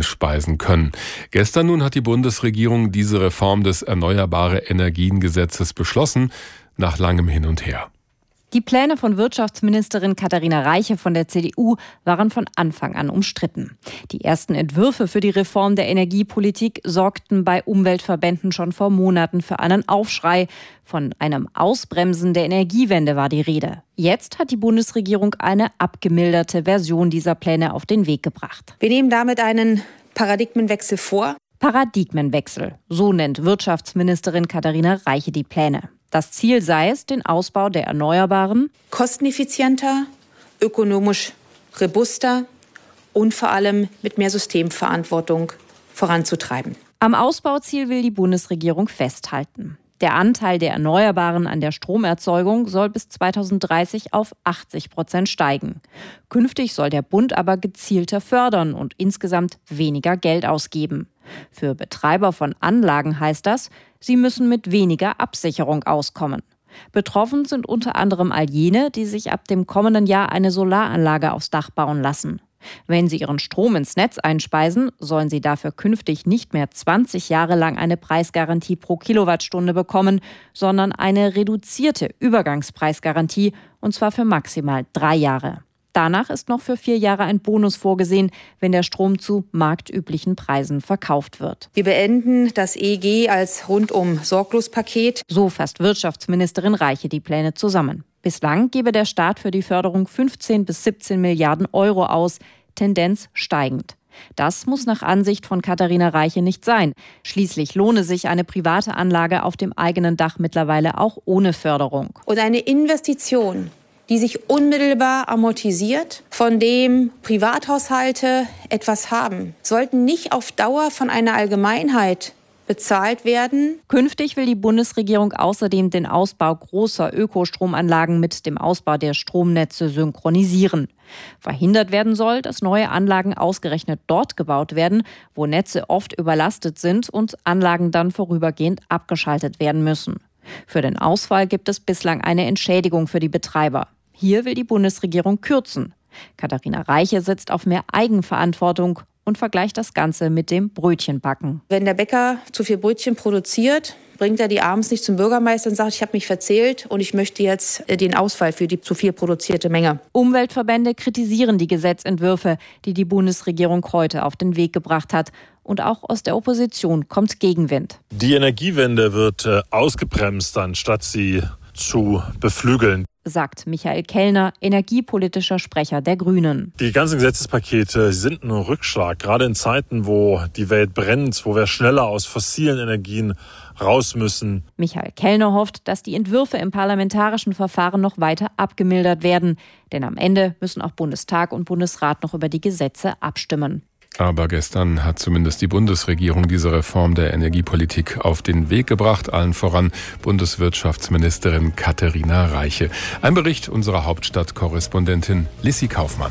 einspeisen können. Gestern nun hat die Bundesregierung diese Reform des Erneuerbare Energien-Gesetzes beschlossen, nach langem Hin und Her. Die Pläne von Wirtschaftsministerin Katharina Reiche von der CDU waren von Anfang an umstritten. Die ersten Entwürfe für die Reform der Energiepolitik sorgten bei Umweltverbänden schon vor Monaten für einen Aufschrei. Von einem Ausbremsen der Energiewende war die Rede. Jetzt hat die Bundesregierung eine abgemilderte Version dieser Pläne auf den Weg gebracht. Wir nehmen damit einen Paradigmenwechsel vor. Paradigmenwechsel, so nennt Wirtschaftsministerin Katharina Reiche die Pläne. Das Ziel sei es, den Ausbau der Erneuerbaren kosteneffizienter, ökonomisch robuster und vor allem mit mehr Systemverantwortung voranzutreiben. Am Ausbauziel will die Bundesregierung festhalten. Der Anteil der Erneuerbaren an der Stromerzeugung soll bis 2030 auf 80% steigen. Künftig soll der Bund aber gezielter fördern und insgesamt weniger Geld ausgeben. Für Betreiber von Anlagen heißt das, sie müssen mit weniger Absicherung auskommen. Betroffen sind unter anderem all jene, die sich ab dem kommenden Jahr eine Solaranlage aufs Dach bauen lassen. Wenn sie ihren Strom ins Netz einspeisen, sollen sie dafür künftig nicht mehr 20 Jahre lang eine Preisgarantie pro Kilowattstunde bekommen, sondern eine reduzierte Übergangspreisgarantie, und zwar für maximal 3 Jahre. Danach ist noch für 4 Jahre ein Bonus vorgesehen, wenn der Strom zu marktüblichen Preisen verkauft wird. Wir beenden das EEG als Rundum-Sorglos-Paket. So fasst Wirtschaftsministerin Reiche die Pläne zusammen. Bislang gebe der Staat für die Förderung 15 bis 17 Milliarden Euro aus, Tendenz steigend. Das muss nach Ansicht von Katharina Reiche nicht sein. Schließlich lohne sich eine private Anlage auf dem eigenen Dach mittlerweile auch ohne Förderung. Und eine Investition, die sich unmittelbar amortisiert, von dem Privathaushalte etwas haben, sollten nicht auf Dauer von einer Allgemeinheit bezahlt werden. Künftig will die Bundesregierung außerdem den Ausbau großer Ökostromanlagen mit dem Ausbau der Stromnetze synchronisieren. Verhindert werden soll, dass neue Anlagen ausgerechnet dort gebaut werden, wo Netze oft überlastet sind und Anlagen dann vorübergehend abgeschaltet werden müssen. Für den Ausfall gibt es bislang eine Entschädigung für die Betreiber. Hier will die Bundesregierung kürzen. Katharina Reiche setzt auf mehr Eigenverantwortung und vergleicht das Ganze mit dem Brötchenbacken. Wenn der Bäcker zu viel Brötchen produziert, bringt er die abends nicht zum Bürgermeister und sagt, ich habe mich verzählt und ich möchte jetzt den Ausfall für die zu viel produzierte Menge. Umweltverbände kritisieren die Gesetzentwürfe, die die Bundesregierung heute auf den Weg gebracht hat. Und auch aus der Opposition kommt Gegenwind. Die Energiewende wird ausgebremst, anstatt sie zu beflügeln, sagt Michael Kellner, energiepolitischer Sprecher der Grünen. Die ganzen Gesetzespakete sind ein Rückschlag, gerade in Zeiten, wo die Welt brennt, wo wir schneller aus fossilen Energien raus müssen. Michael Kellner hofft, dass die Entwürfe im parlamentarischen Verfahren noch weiter abgemildert werden. Denn am Ende müssen auch Bundestag und Bundesrat noch über die Gesetze abstimmen. Aber gestern hat zumindest die Bundesregierung diese Reform der Energiepolitik auf den Weg gebracht, allen voran Bundeswirtschaftsministerin Katharina Reiche. Ein Bericht unserer Hauptstadtkorrespondentin Lissy Kaufmann.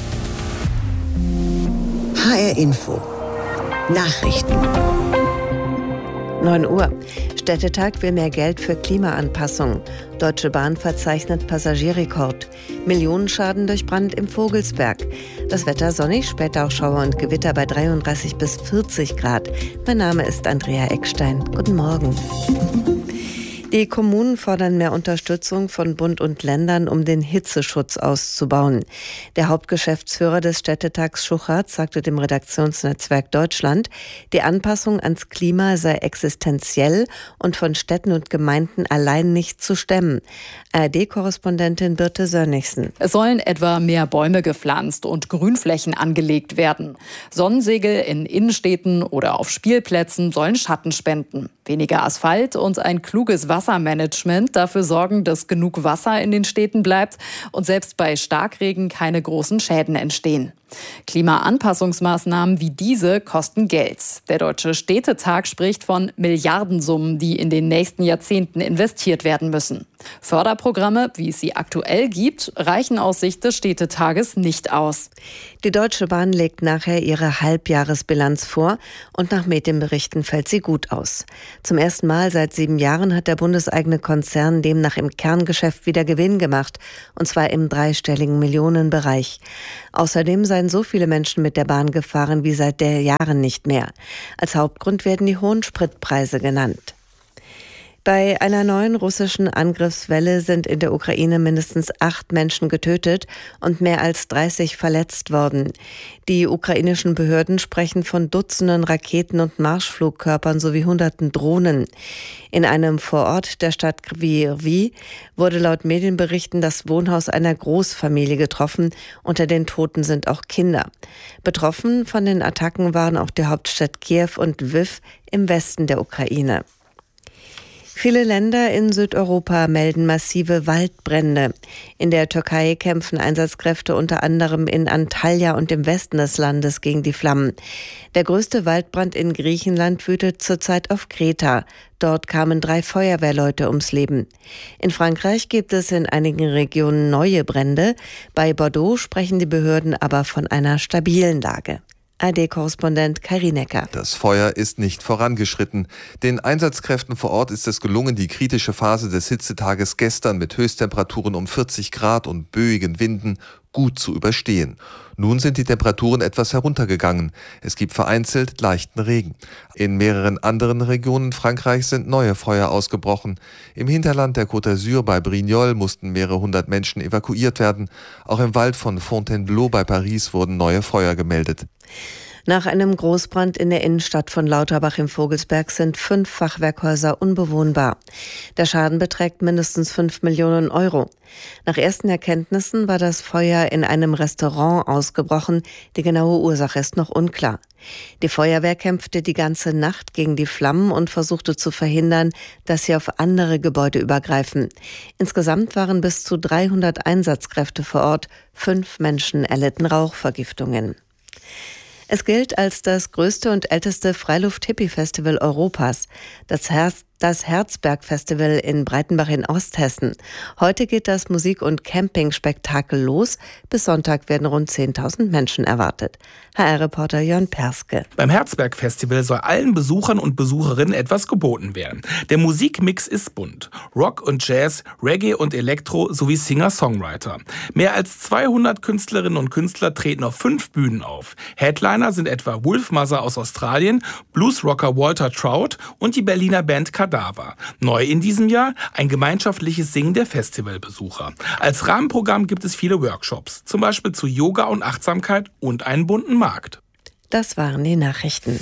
HR Info. Nachrichten. 9 Uhr. Städtetag will mehr Geld für Klimaanpassung. Deutsche Bahn verzeichnet Passagierrekord. Millionenschaden durch Brand im Vogelsberg. Das Wetter sonnig, später auch Schauer und Gewitter bei 33 bis 40 Grad. Mein Name ist Andrea Eckstein. Guten Morgen. Die Kommunen fordern mehr Unterstützung von Bund und Ländern, um den Hitzeschutz auszubauen. Der Hauptgeschäftsführer des Städtetags Schuchert sagte dem Redaktionsnetzwerk Deutschland, die Anpassung ans Klima sei existenziell und von Städten und Gemeinden allein nicht zu stemmen. ARD-Korrespondentin Birte Sönnigsen. Es sollen etwa mehr Bäume gepflanzt und Grünflächen angelegt werden. Sonnensegel in Innenstädten oder auf Spielplätzen sollen Schatten spenden. Weniger Asphalt und ein kluges Wassermanagement dafür sorgen, dass genug Wasser in den Städten bleibt und selbst bei Starkregen keine großen Schäden entstehen. Klimaanpassungsmaßnahmen wie diese kosten Geld. Der Deutsche Städtetag spricht von Milliardensummen, die in den nächsten Jahrzehnten investiert werden müssen. Förderprogramme, wie es sie aktuell gibt, reichen aus Sicht des Städtetages nicht aus. Die Deutsche Bahn legt nachher ihre Halbjahresbilanz vor und nach Medienberichten fällt sie gut aus. Zum ersten Mal seit 7 Jahren hat der bundeseigene Konzern demnach im Kerngeschäft wieder Gewinn gemacht, und zwar im dreistelligen Millionenbereich. Außerdem seien so viele Menschen mit der Bahn gefahren wie seit der Jahren nicht mehr. Als Hauptgrund werden die hohen Spritpreise genannt. Bei einer neuen russischen Angriffswelle sind in der Ukraine mindestens 8 Menschen getötet und mehr als 30 verletzt worden. Die ukrainischen Behörden sprechen von Dutzenden Raketen und Marschflugkörpern sowie Hunderten Drohnen. In einem Vorort der Stadt Kryvyi wurde laut Medienberichten das Wohnhaus einer Großfamilie getroffen. Unter den Toten sind auch Kinder. Betroffen von den Attacken waren auch die Hauptstadt Kiew und Lviv im Westen der Ukraine. Viele Länder in Südeuropa melden massive Waldbrände. In der Türkei kämpfen Einsatzkräfte unter anderem in Antalya und im Westen des Landes gegen die Flammen. Der größte Waldbrand in Griechenland wütet zurzeit auf Kreta. Dort kamen 3 Feuerwehrleute ums Leben. In Frankreich gibt es in einigen Regionen neue Brände. Bei Bordeaux sprechen die Behörden aber von einer stabilen Lage. ARD-Korrespondent Kai Rienecker. Das Feuer ist nicht vorangeschritten. Den Einsatzkräften vor Ort ist es gelungen, die kritische Phase des Hitzetages gestern mit Höchsttemperaturen um 40 Grad und böigen Winden gut zu überstehen. Nun sind die Temperaturen etwas heruntergegangen. Es gibt vereinzelt leichten Regen. In mehreren anderen Regionen Frankreichs sind neue Feuer ausgebrochen. Im Hinterland der Côte d'Azur bei Brignoles mussten mehrere hundert Menschen evakuiert werden. Auch im Wald von Fontainebleau bei Paris wurden neue Feuer gemeldet. Nach einem Großbrand in der Innenstadt von Lauterbach im Vogelsberg sind 5 Fachwerkhäuser unbewohnbar. Der Schaden beträgt mindestens 5 Millionen Euro. Nach ersten Erkenntnissen war das Feuer in einem Restaurant ausgebrochen. Die genaue Ursache ist noch unklar. Die Feuerwehr kämpfte die ganze Nacht gegen die Flammen und versuchte zu verhindern, dass sie auf andere Gebäude übergreifen. Insgesamt waren bis zu 300 Einsatzkräfte vor Ort. 5 Menschen erlitten Rauchvergiftungen. Es gilt als das größte und älteste Freiluft-Hippie-Festival Europas, das Herzberg-Festival in Breitenbach in Osthessen. Heute geht das Musik- und Campingspektakel los. Bis Sonntag werden rund 10.000 Menschen erwartet. HR-Reporter Jörn Perske. Beim Herzberg-Festival soll allen Besuchern und Besucherinnen etwas geboten werden. Der Musikmix ist bunt. Rock und Jazz, Reggae und Elektro sowie Singer-Songwriter. Mehr als 200 Künstlerinnen und Künstler treten auf 5 Bühnen auf. Headliner sind etwa Wolfmother aus Australien, Bluesrocker Walter Trout und die Berliner Band Kadaver. Neu in diesem Jahr ein gemeinschaftliches Singen der Festivalbesucher. Als Rahmenprogramm gibt es viele Workshops, zum Beispiel zu Yoga und Achtsamkeit und einen bunten Markt. Das waren die Nachrichten.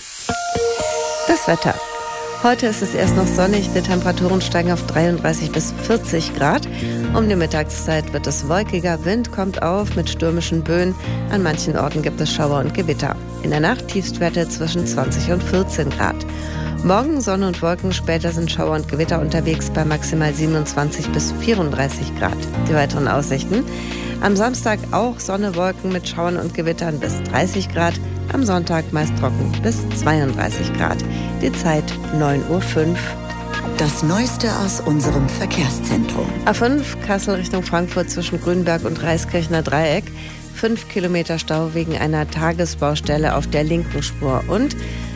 Das Wetter. Heute ist es erst noch sonnig, die Temperaturen steigen auf 33 bis 40 Grad. Um die Mittagszeit wird es wolkiger, Wind kommt auf mit stürmischen Böen. An manchen Orten gibt es Schauer und Gewitter. In der Nacht Tiefstwerte zwischen 20 und 14 Grad. Morgen Sonne und Wolken, später sind Schauer und Gewitter unterwegs bei maximal 27 bis 34 Grad. Die weiteren Aussichten: am Samstag auch Sonne, Wolken mit Schauern und Gewittern bis 30 Grad. Am Sonntag meist trocken bis 32 Grad. Die Zeit 9:05 Uhr. Das Neueste aus unserem Verkehrszentrum. A5 Kassel Richtung Frankfurt zwischen Grünberg und Reiskirchner Dreieck. 5 Kilometer Stau wegen einer Tagesbaustelle auf der linken Spur. Und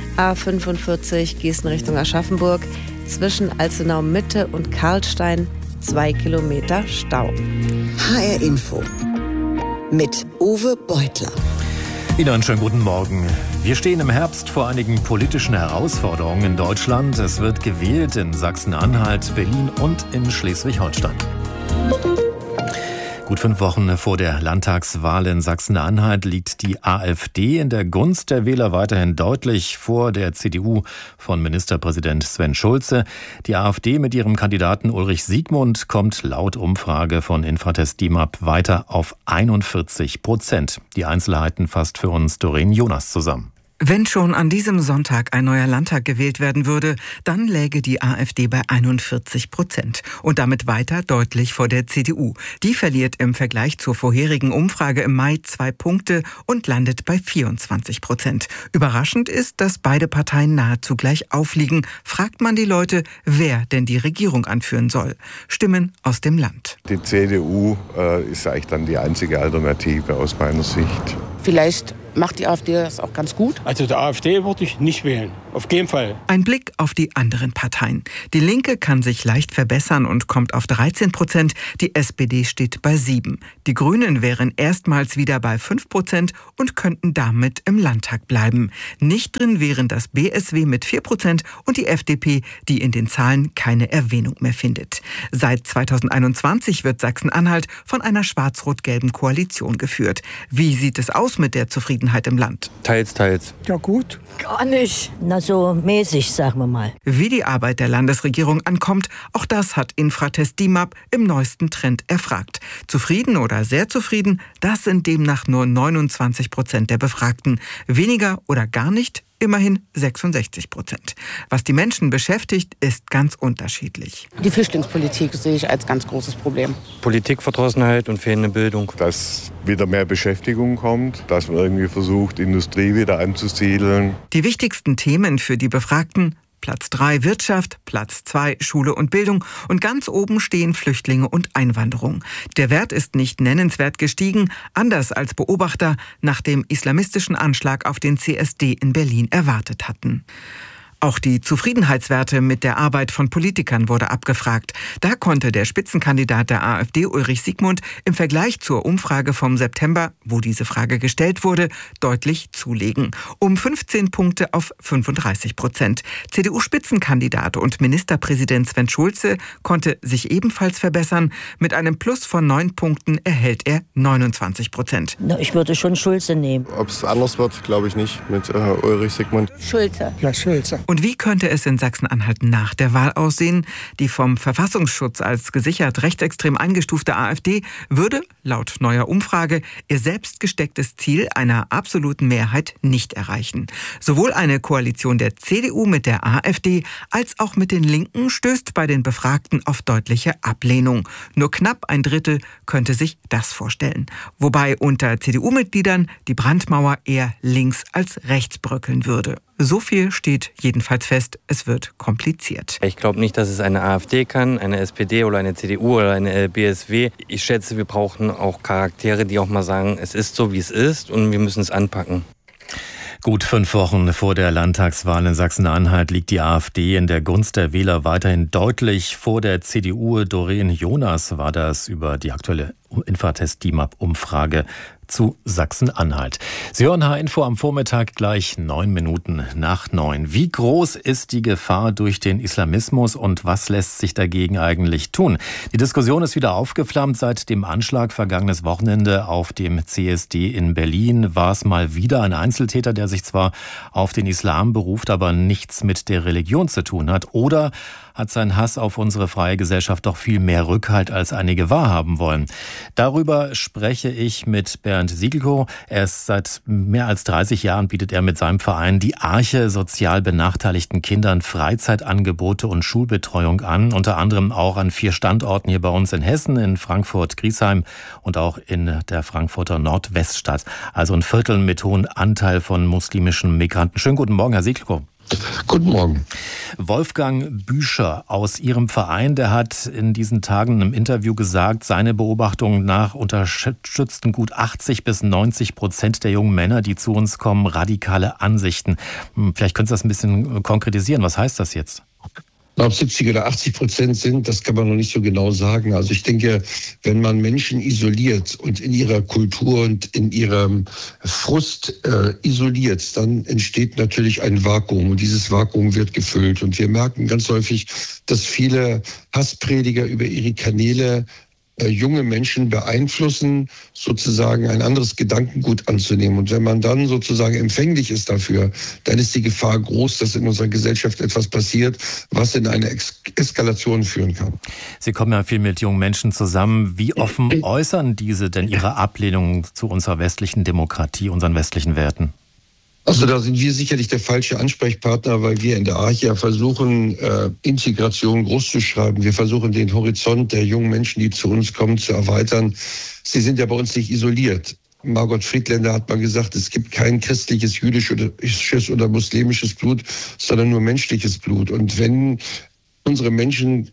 A45 Gießen Richtung Aschaffenburg zwischen Alzenau Mitte und Karlstein 2 Kilometer Stau. HR Info mit Uwe Beutler. Ihnen einen schönen guten Morgen. Wir stehen im Herbst vor einigen politischen Herausforderungen in Deutschland. Es wird gewählt in Sachsen-Anhalt, Berlin und in Schleswig-Holstein. Gut 5 Wochen vor der Landtagswahl in Sachsen-Anhalt liegt die AfD in der Gunst der Wähler weiterhin deutlich vor der CDU von Ministerpräsident Sven Schulze. Die AfD mit ihrem Kandidaten Ulrich Siegmund kommt laut Umfrage von Infratest DIMAP weiter auf 41%. Die Einzelheiten fasst für uns Doreen Jonas zusammen. Wenn schon an diesem Sonntag ein neuer Landtag gewählt werden würde, dann läge die AfD bei 41% und damit weiter deutlich vor der CDU. Die verliert im Vergleich zur vorherigen Umfrage im Mai 2 Punkte und landet bei 24%. Überraschend ist, dass beide Parteien nahezu gleich aufliegen. Fragt man die Leute, wer denn die Regierung anführen soll. Stimmen aus dem Land. Die CDU ist eigentlich dann die einzige Alternative aus meiner Sicht. Vielleicht macht die AfD das auch ganz gut. Also der AfD würde ich nicht wählen. Auf keinen Fall. Ein Blick auf die anderen Parteien. Die Linke kann sich leicht verbessern und kommt auf 13%. Die SPD steht bei 7%. Die Grünen wären erstmals wieder bei 5% und könnten damit im Landtag bleiben. Nicht drin wären das BSW mit 4% und die FDP, die in den Zahlen keine Erwähnung mehr findet. Seit 2021 wird Sachsen-Anhalt von einer schwarz-rot-gelben Koalition geführt. Wie sieht es aus mit der Zufriedenheit im Land? Teils, teils. Ja gut. Gar nicht. Na so mäßig, sagen wir mal. Wie die Arbeit der Landesregierung ankommt, auch das hat Infratest DIMAP im neuesten Trend erfragt. Zufrieden oder sehr zufrieden, das sind demnach nur 29% der Befragten. Weniger oder gar nicht, immerhin 66%. Was die Menschen beschäftigt, ist ganz unterschiedlich. Die Flüchtlingspolitik sehe ich als ganz großes Problem. Politikverdrossenheit und fehlende Bildung. Dass wieder mehr Beschäftigung kommt, dass man irgendwie versucht, Industrie wieder anzusiedeln. Die wichtigsten Themen für die Befragten: Platz 3 Wirtschaft, Platz 2 Schule und Bildung und ganz oben stehen Flüchtlinge und Einwanderung. Der Wert ist nicht nennenswert gestiegen, anders als Beobachter nach dem islamistischen Anschlag auf den CSD in Berlin erwartet hatten. Auch die Zufriedenheitswerte mit der Arbeit von Politikern wurde abgefragt. Da konnte der Spitzenkandidat der AfD, Ulrich Siegmund, im Vergleich zur Umfrage vom September, wo diese Frage gestellt wurde, deutlich zulegen. Um 15 Punkte auf 35%. CDU-Spitzenkandidat und Ministerpräsident Sven Schulze konnte sich ebenfalls verbessern. Mit einem Plus von 9 Punkten erhält er 29%. Na, ich würde schon Schulze nehmen. Ob es anders wird, glaube ich nicht mit Ulrich Siegmund. Schulze. Ja, Schulze. Und wie könnte es in Sachsen-Anhalt nach der Wahl aussehen? Die vom Verfassungsschutz als gesichert rechtsextrem eingestufte AfD würde, laut neuer Umfrage, ihr selbst gestecktes Ziel einer absoluten Mehrheit nicht erreichen. Sowohl eine Koalition der CDU mit der AfD als auch mit den Linken stößt bei den Befragten auf deutliche Ablehnung. Nur knapp ein Drittel könnte sich das vorstellen. Wobei unter CDU-Mitgliedern die Brandmauer eher links als rechts bröckeln würde. So viel steht jedenfalls fest, es wird kompliziert. Ich glaube nicht, dass es eine AfD kann, eine SPD oder eine CDU oder eine BSW. Ich schätze, wir brauchen auch Charaktere, die auch mal sagen, es ist so, wie es ist und wir müssen es anpacken. Gut 5 Wochen vor der Landtagswahl in Sachsen-Anhalt liegt die AfD in der Gunst der Wähler weiterhin deutlich vor der CDU. Doreen Jonas war das über die aktuelle Infratest DIMAP-Umfrage zu Sachsen-Anhalt. Sie hören H-Info am Vormittag gleich 9 Minuten nach 9. Wie groß ist die Gefahr durch den Islamismus und was lässt sich dagegen eigentlich tun? Die Diskussion ist wieder aufgeflammt. Seit dem Anschlag vergangenes Wochenende auf dem CSD in Berlin war es mal wieder ein Einzeltäter, der sich zwar auf den Islam beruft, aber nichts mit der Religion zu tun hat. Oder hat sein Hass auf unsere freie Gesellschaft doch viel mehr Rückhalt, als einige wahrhaben wollen? Darüber spreche ich mit Bernd Siegelko. Er ist seit mehr als 30 Jahren, bietet er mit seinem Verein die Arche sozial benachteiligten Kindern Freizeitangebote und Schulbetreuung an. Unter anderem auch an 4 Standorten hier bei uns in Hessen, in Frankfurt-Griesheim und auch in der Frankfurter Nordweststadt. Also ein Viertel mit hohem Anteil von muslimischen Migranten. Schönen guten Morgen, Herr Siegelko. Guten Morgen. Wolfgang Büscher aus Ihrem Verein, der hat in diesen Tagen im Interview gesagt, seine Beobachtung nach unterstützten gut 80-90% der jungen Männer, die zu uns kommen, radikale Ansichten. Vielleicht können Sie das ein bisschen konkretisieren. Was heißt das jetzt? Ob 70 oder 80% sind, das kann man noch nicht so genau sagen. Also ich denke, wenn man Menschen isoliert und in ihrer Kultur und in ihrem Frust isoliert, dann entsteht natürlich ein Vakuum und dieses Vakuum wird gefüllt. Und wir merken ganz häufig, dass viele Hassprediger über ihre Kanäle junge Menschen beeinflussen, sozusagen ein anderes Gedankengut anzunehmen. Und wenn man dann sozusagen empfänglich ist dafür, dann ist die Gefahr groß, dass in unserer Gesellschaft etwas passiert, was in eine Eskalation führen kann. Sie kommen ja viel mit jungen Menschen zusammen. Wie offen äußern diese denn ihre Ablehnung zu unserer westlichen Demokratie, unseren westlichen Werten? Also da sind wir sicherlich der falsche Ansprechpartner, weil wir in der Arche ja versuchen, Integration groß zu schreiben. Wir versuchen, den Horizont der jungen Menschen, die zu uns kommen, zu erweitern. Sie sind ja bei uns nicht isoliert. Margot Friedländer hat mal gesagt, es gibt kein christliches, jüdisches oder muslimisches Blut, sondern nur menschliches Blut. Und wenn unsere Menschen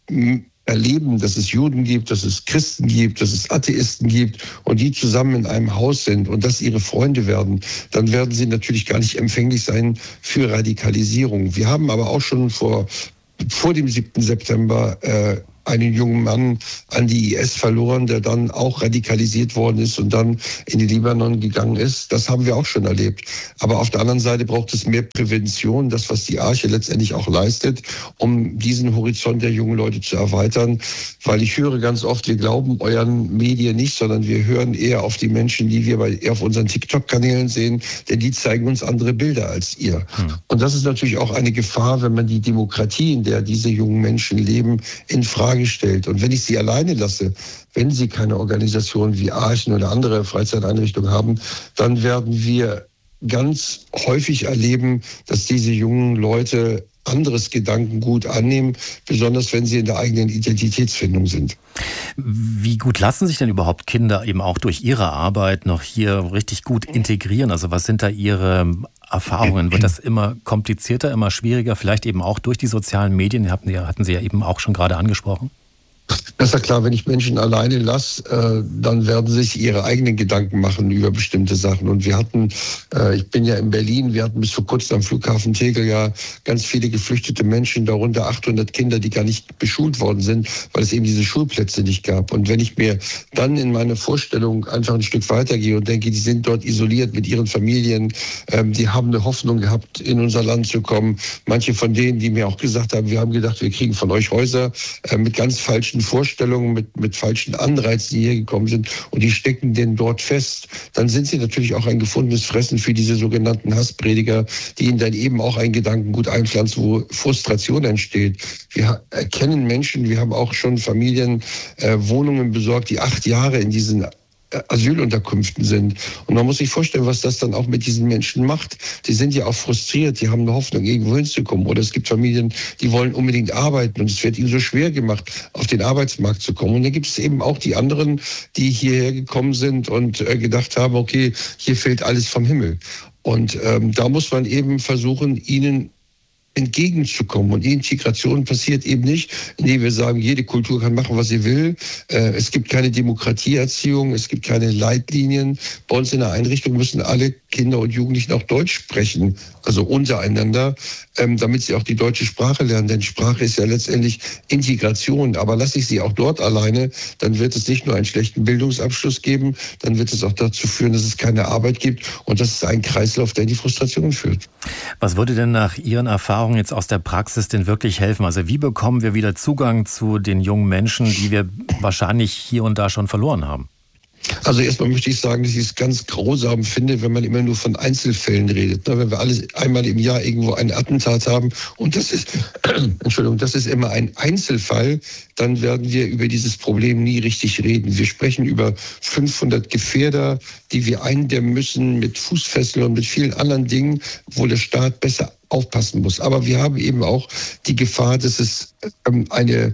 erleben, dass es Juden gibt, dass es Christen gibt, dass es Atheisten gibt und die zusammen in einem Haus sind und das ihre Freunde werden, dann werden sie natürlich gar nicht empfänglich sein für Radikalisierung. Wir haben aber auch schon vor dem 7. September einen jungen Mann an die IS verloren, der dann auch radikalisiert worden ist und dann in den Libanon gegangen ist. Das haben wir auch schon erlebt. Aber auf der anderen Seite braucht es mehr Prävention, das, was die Arche letztendlich auch leistet, um diesen Horizont der jungen Leute zu erweitern. Weil ich höre ganz oft, wir glauben euren Medien nicht, sondern wir hören eher auf die Menschen, die wir auf unseren TikTok-Kanälen sehen, denn die zeigen uns andere Bilder als ihr. Und das ist natürlich auch eine Gefahr, wenn man die Demokratie, in der diese jungen Menschen leben, in Frage stellt. Und wenn ich sie alleine lasse, wenn sie keine Organisation wie Archen oder andere Freizeiteinrichtungen haben, dann werden wir ganz häufig erleben, dass diese jungen Leute anderes Gedankengut annehmen, besonders wenn sie in der eigenen Identitätsfindung sind. Wie gut lassen sich denn überhaupt Kinder eben auch durch ihre Arbeit noch hier richtig gut integrieren? Also was sind da Ihre Erfahrungen? Wird das immer komplizierter, immer schwieriger? Vielleicht eben auch durch die sozialen Medien, hatten Sie ja eben auch schon gerade angesprochen. Das ist ja klar, wenn ich Menschen alleine lasse, dann werden sie sich ihre eigenen Gedanken machen über bestimmte Sachen. Und wir hatten, ich bin ja in Berlin, wir hatten bis vor kurzem am Flughafen Tegel ja ganz viele geflüchtete Menschen, darunter 800 Kinder, die gar nicht beschult worden sind, weil es eben diese Schulplätze nicht gab. Und wenn ich mir dann in meiner Vorstellung einfach ein Stück weitergehe und denke, die sind dort isoliert mit ihren Familien, die haben eine Hoffnung gehabt, in unser Land zu kommen. Manche von denen, die mir auch gesagt haben, wir haben gedacht, wir kriegen von euch Häuser, mit ganz falschen Vorstellungen, mit falschen Anreizen, die hier gekommen sind, und die stecken denn dort fest, dann sind sie natürlich auch ein gefundenes Fressen für diese sogenannten Hassprediger, die ihnen dann eben auch einen Gedankengut einpflanzen, wo Frustration entsteht. Wir erkennen Menschen, wir haben auch schon Familien Wohnungen besorgt, die 8 Jahre in diesen Asylunterkünften sind. Und man muss sich vorstellen, was das dann auch mit diesen Menschen macht. Die sind ja auch frustriert, die haben eine Hoffnung, irgendwo hinzukommen. Oder es gibt Familien, die wollen unbedingt arbeiten und es wird ihnen so schwer gemacht, auf den Arbeitsmarkt zu kommen. Und dann gibt es eben auch die anderen, die hierher gekommen sind und gedacht haben, okay, hier fällt alles vom Himmel. Und da muss man eben versuchen, ihnen entgegenzukommen. Und die Integration passiert eben nicht, indem wir sagen, jede Kultur kann machen, was sie will. Es gibt keine Demokratieerziehung, es gibt keine Leitlinien. Bei uns in der Einrichtung müssen alle Kinder und Jugendlichen auch Deutsch sprechen, also untereinander, damit sie auch die deutsche Sprache lernen. Denn Sprache ist ja letztendlich Integration. Aber lasse ich sie auch dort alleine, dann wird es nicht nur einen schlechten Bildungsabschluss geben, dann wird es auch dazu führen, dass es keine Arbeit gibt. Und das ist ein Kreislauf, der in die Frustration führt. Was würde denn nach Ihren Erfahrungen jetzt aus der Praxis denn wirklich helfen? Also wie bekommen wir wieder Zugang zu den jungen Menschen, die wir wahrscheinlich hier und da schon verloren haben? Also erstmal möchte ich sagen, dass ich es ganz grausam finde, wenn man immer nur von Einzelfällen redet. Wenn wir alle einmal im Jahr irgendwo ein Attentat haben und das ist, das ist immer ein Einzelfall, dann werden wir über dieses Problem nie richtig reden. Wir sprechen über 500 Gefährder, die wir eindämmen müssen mit Fußfesseln und mit vielen anderen Dingen, wo der Staat besser aufpassen muss. Aber wir haben eben auch die Gefahr, dass es eine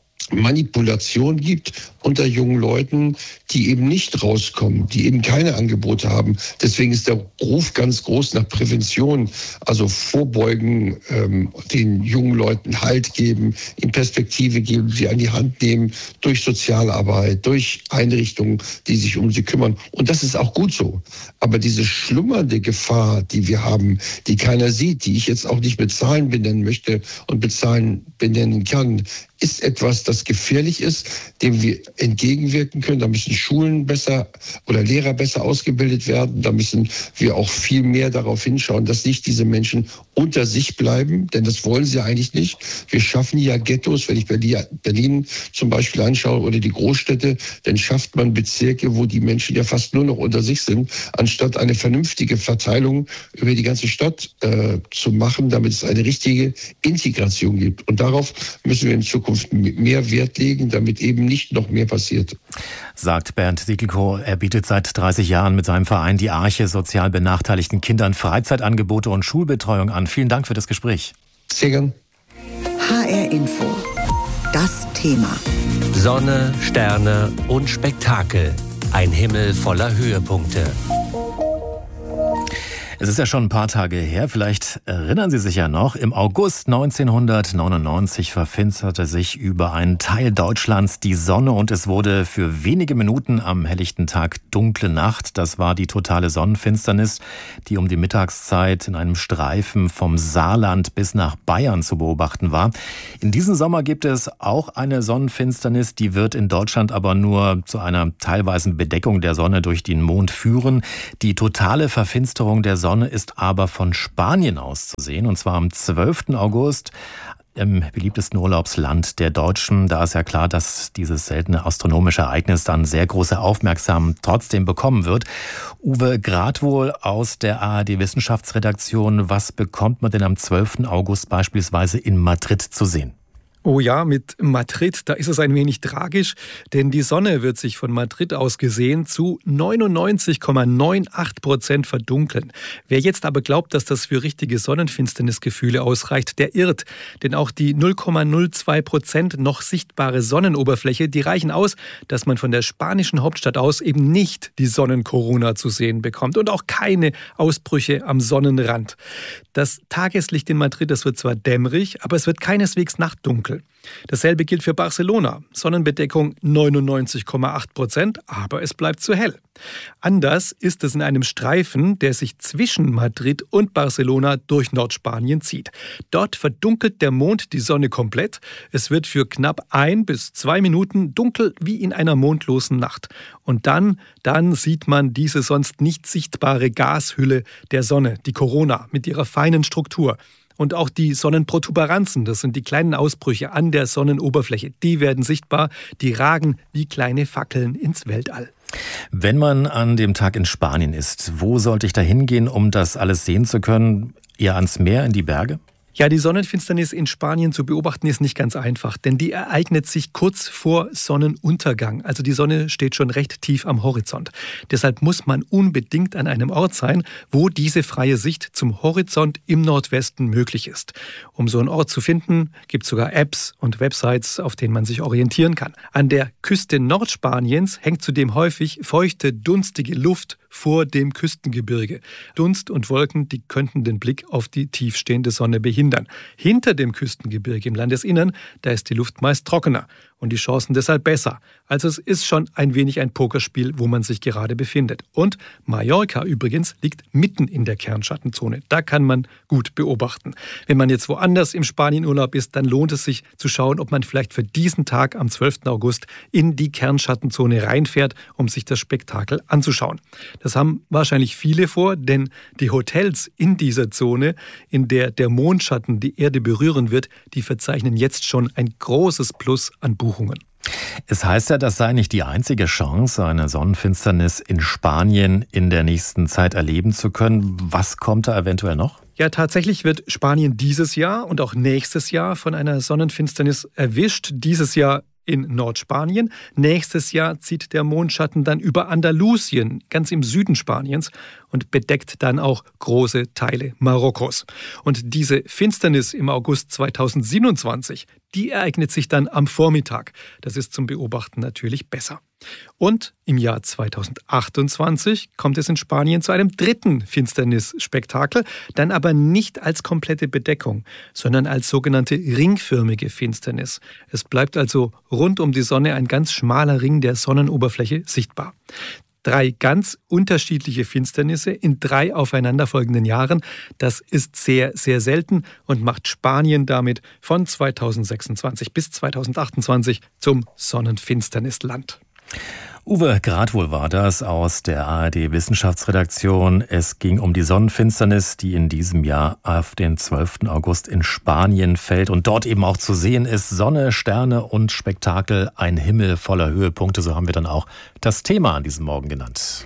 Manipulation gibt unter jungen Leuten, die eben nicht rauskommen, die eben keine Angebote haben. Deswegen ist der Ruf ganz groß nach Prävention, also vorbeugen, den jungen Leuten Halt geben, ihnen Perspektive geben, sie an die Hand nehmen durch Sozialarbeit, durch Einrichtungen, die sich um sie kümmern. Und das ist auch gut so. Aber diese schlummernde Gefahr, die wir haben, die keiner sieht, die ich jetzt auch nicht mit Zahlen benennen möchte und mit Zahlen benennen kann, ist etwas, das gefährlich ist, dem wir entgegenwirken können. Da müssen Schulen besser oder Lehrer besser ausgebildet werden. Da müssen wir auch viel mehr darauf hinschauen, dass nicht diese Menschen unter sich bleiben, denn das wollen sie eigentlich nicht. Wir schaffen ja Ghettos, wenn ich Berlin zum Beispiel anschaue oder die Großstädte, dann schafft man Bezirke, wo die Menschen ja fast nur noch unter sich sind, anstatt eine vernünftige Verteilung über die ganze Stadt zu machen, damit es eine richtige Integration gibt. Und darauf müssen wir in Zukunft Zukunft mehr Wert legen, damit eben nicht noch mehr passiert. Sagt Bernd Siegelko. Er bietet seit 30 Jahren mit seinem Verein Die Arche sozial benachteiligten Kindern Freizeitangebote und Schulbetreuung an. Vielen Dank für das Gespräch. Sehr gern. HR Info. Das Thema. Sonne, Sterne und Spektakel. Ein Himmel voller Höhepunkte. Es ist ja schon ein paar Tage her, vielleicht erinnern Sie sich ja noch, im August 1999 verfinsterte sich über einen Teil Deutschlands die Sonne und es wurde für wenige Minuten am helllichten Tag dunkle Nacht. Das war die totale Sonnenfinsternis, die um die Mittagszeit in einem Streifen vom Saarland bis nach Bayern zu beobachten war. In diesem Sommer gibt es auch eine Sonnenfinsternis, die wird in Deutschland aber nur zu einer teilweisen Bedeckung der Sonne durch den Mond führen. Die totale Verfinsterung der Sonne ist aber von Spanien aus zu sehen, und zwar am 12. August im beliebtesten Urlaubsland der Deutschen. Da ist ja klar, dass dieses seltene astronomische Ereignis dann sehr große Aufmerksamkeit trotzdem bekommen wird. Uwe Gradwohl aus der ARD-Wissenschaftsredaktion, was bekommt man denn am 12. August beispielsweise in Madrid zu sehen? Oh ja, mit Madrid, da ist es ein wenig tragisch, denn die Sonne wird sich von Madrid aus gesehen zu 99,98% verdunkeln. Wer jetzt aber glaubt, dass das für richtige Sonnenfinsternisgefühle ausreicht, der irrt. Denn auch die 0,02% noch sichtbare Sonnenoberfläche, die reichen aus, dass man von der spanischen Hauptstadt aus eben nicht die Sonnenkorona zu sehen bekommt und auch keine Ausbrüche am Sonnenrand. Das Tageslicht in Madrid, das wird zwar dämmerig, aber es wird keineswegs nachtdunkel. Dasselbe gilt für Barcelona. Sonnenbedeckung 99,8%, aber es bleibt zu hell. Anders ist es in einem Streifen, der sich zwischen Madrid und Barcelona durch Nordspanien zieht. Dort verdunkelt der Mond die Sonne komplett. Es wird für knapp 1 bis 2 Minuten dunkel wie in einer mondlosen Nacht. Und dann sieht man diese sonst nicht sichtbare Gashülle der Sonne, die Corona mit ihrer feinen Struktur. Und auch die Sonnenprotuberanzen, das sind die kleinen Ausbrüche an der Sonnenoberfläche, die werden sichtbar, die ragen wie kleine Fackeln ins Weltall. Wenn man an dem Tag in Spanien ist, wo sollte ich da hingehen, um das alles sehen zu können? Eher ans Meer, in die Berge? Ja, die Sonnenfinsternis in Spanien zu beobachten ist nicht ganz einfach, denn die ereignet sich kurz vor Sonnenuntergang. Also die Sonne steht schon recht tief am Horizont. Deshalb muss man unbedingt an einem Ort sein, wo diese freie Sicht zum Horizont im Nordwesten möglich ist. Um so einen Ort zu finden, gibt es sogar Apps und Websites, auf denen man sich orientieren kann. An der Küste Nordspaniens hängt zudem häufig feuchte, dunstige Luft vor dem Küstengebirge. Dunst und Wolken, die könnten den Blick auf die tiefstehende Sonne behindern. Hinter dem Küstengebirge im Landesinnern, da ist die Luft meist trockener und die Chancen deshalb besser. Also es ist schon ein wenig ein Pokerspiel, wo man sich gerade befindet. Und Mallorca übrigens liegt mitten in der Kernschattenzone. Da kann man gut beobachten. Wenn man jetzt woanders im Spanienurlaub ist, dann lohnt es sich zu schauen, ob man vielleicht für diesen Tag am 12. August in die Kernschattenzone reinfährt, um sich das Spektakel anzuschauen. Das haben wahrscheinlich viele vor, denn die Hotels in dieser Zone, in der der Mondschatten die Erde berühren wird, die verzeichnen jetzt schon ein großes Plus an Buchungen. Es heißt ja, das sei nicht die einzige Chance, eine Sonnenfinsternis in Spanien in der nächsten Zeit erleben zu können. Was kommt da eventuell noch? Ja, tatsächlich wird Spanien dieses Jahr und auch nächstes Jahr von einer Sonnenfinsternis erwischt. Dieses Jahr in Nordspanien. Nächstes Jahr zieht der Mondschatten dann über Andalusien, ganz im Süden Spaniens, und bedeckt dann auch große Teile Marokkos. Und diese Finsternis im August 2027, die ereignet sich dann am Vormittag. Das ist zum Beobachten natürlich besser. Und im Jahr 2028 kommt es in Spanien zu einem dritten Finsternisspektakel, dann aber nicht als komplette Bedeckung, sondern als sogenannte ringförmige Finsternis. Es bleibt also rund um die Sonne ein ganz schmaler Ring der Sonnenoberfläche sichtbar. 3 ganz unterschiedliche Finsternisse in 3 aufeinanderfolgenden Jahren. Das ist sehr, sehr selten und macht Spanien damit von 2026 bis 2028 zum Sonnenfinsternisland. Uwe Gradwohl war das aus der ARD-Wissenschaftsredaktion. Es ging um die Sonnenfinsternis, die in diesem Jahr auf den 12. August in Spanien fällt und dort eben auch zu sehen ist. Sonne, Sterne und Spektakel, ein Himmel voller Höhepunkte. So haben wir dann auch das Thema an diesem Morgen genannt.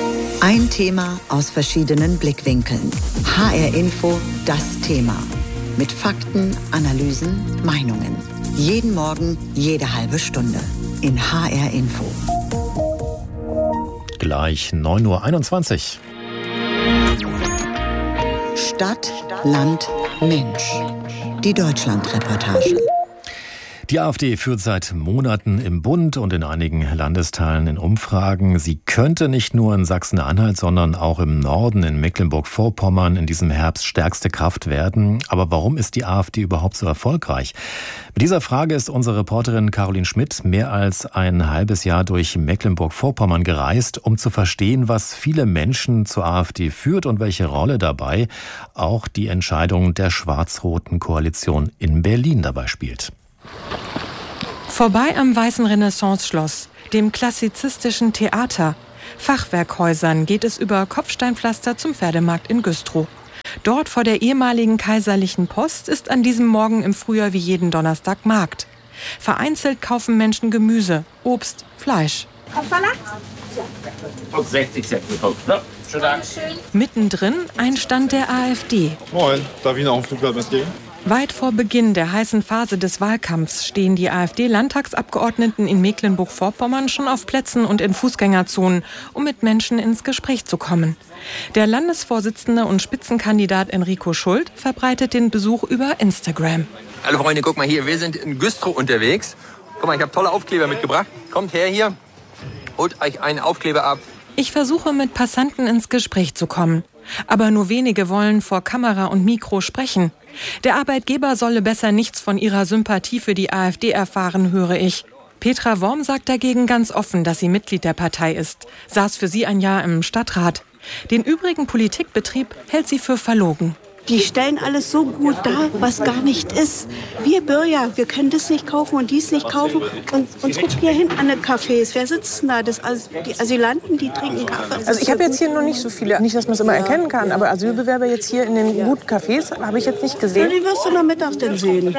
Ein Thema aus verschiedenen Blickwinkeln. HR Info, das Thema. Mit Fakten, Analysen, Meinungen. Jeden Morgen, jede halbe Stunde. In HR Info. Gleich 9:21 Uhr. Stadt, Land, Mensch. Die Deutschland-Reportage. Die AfD führt seit Monaten im Bund und in einigen Landesteilen in Umfragen. Sie könnte nicht nur in Sachsen-Anhalt, sondern auch im Norden in Mecklenburg-Vorpommern in diesem Herbst stärkste Kraft werden. Aber warum ist die AfD überhaupt so erfolgreich? Mit dieser Frage ist unsere Reporterin Caroline Schmidt mehr als ein halbes Jahr durch Mecklenburg-Vorpommern gereist, um zu verstehen, was viele Menschen zur AfD führt und welche Rolle dabei auch die Entscheidung der schwarz-roten Koalition in Berlin dabei spielt. Vorbei am Weißen Renaissance-Schloss, dem klassizistischen Theater, Fachwerkhäusern geht es über Kopfsteinpflaster zum Pferdemarkt in Güstrow. Dort vor der ehemaligen Kaiserlichen Post ist an diesem Morgen im Frühjahr wie jeden Donnerstag Markt. Vereinzelt kaufen Menschen Gemüse, Obst, Fleisch. Mittendrin ein Stand der AfD. Moin, darf ich noch auf dem Flugplatz mitgehen? Weit vor Beginn der heißen Phase des Wahlkampfs stehen die AfD-Landtagsabgeordneten in Mecklenburg-Vorpommern schon auf Plätzen und in Fußgängerzonen, um mit Menschen ins Gespräch zu kommen. Der Landesvorsitzende und Spitzenkandidat Enrico Schult verbreitet den Besuch über Instagram. Hallo Freunde, guck mal hier, wir sind in Güstrow unterwegs. Guck mal, ich habe tolle Aufkleber mitgebracht. Kommt her hier, holt euch einen Aufkleber ab. Ich versuche mit Passanten ins Gespräch zu kommen. Aber nur wenige wollen vor Kamera und Mikro sprechen. Der Arbeitgeber solle besser nichts von ihrer Sympathie für die AfD erfahren, höre ich. Petra Worm sagt dagegen ganz offen, dass sie Mitglied der Partei ist, saß für sie ein Jahr im Stadtrat. Den übrigen Politikbetrieb hält sie für verlogen. Die stellen alles so gut dar, was gar nicht ist. Wir Bürger, wir können das nicht kaufen und dies nicht kaufen. Und guck hier hinten an den Cafés. Wer sitzt denn da? Die Asylanten, die trinken Kaffee. Also ich habe jetzt hier noch nicht so viele, nicht, dass man es immer erkennen kann, aber Asylbewerber jetzt hier in den guten Cafés habe ich jetzt nicht gesehen. Ja, die wirst du nachmittags dann sehen.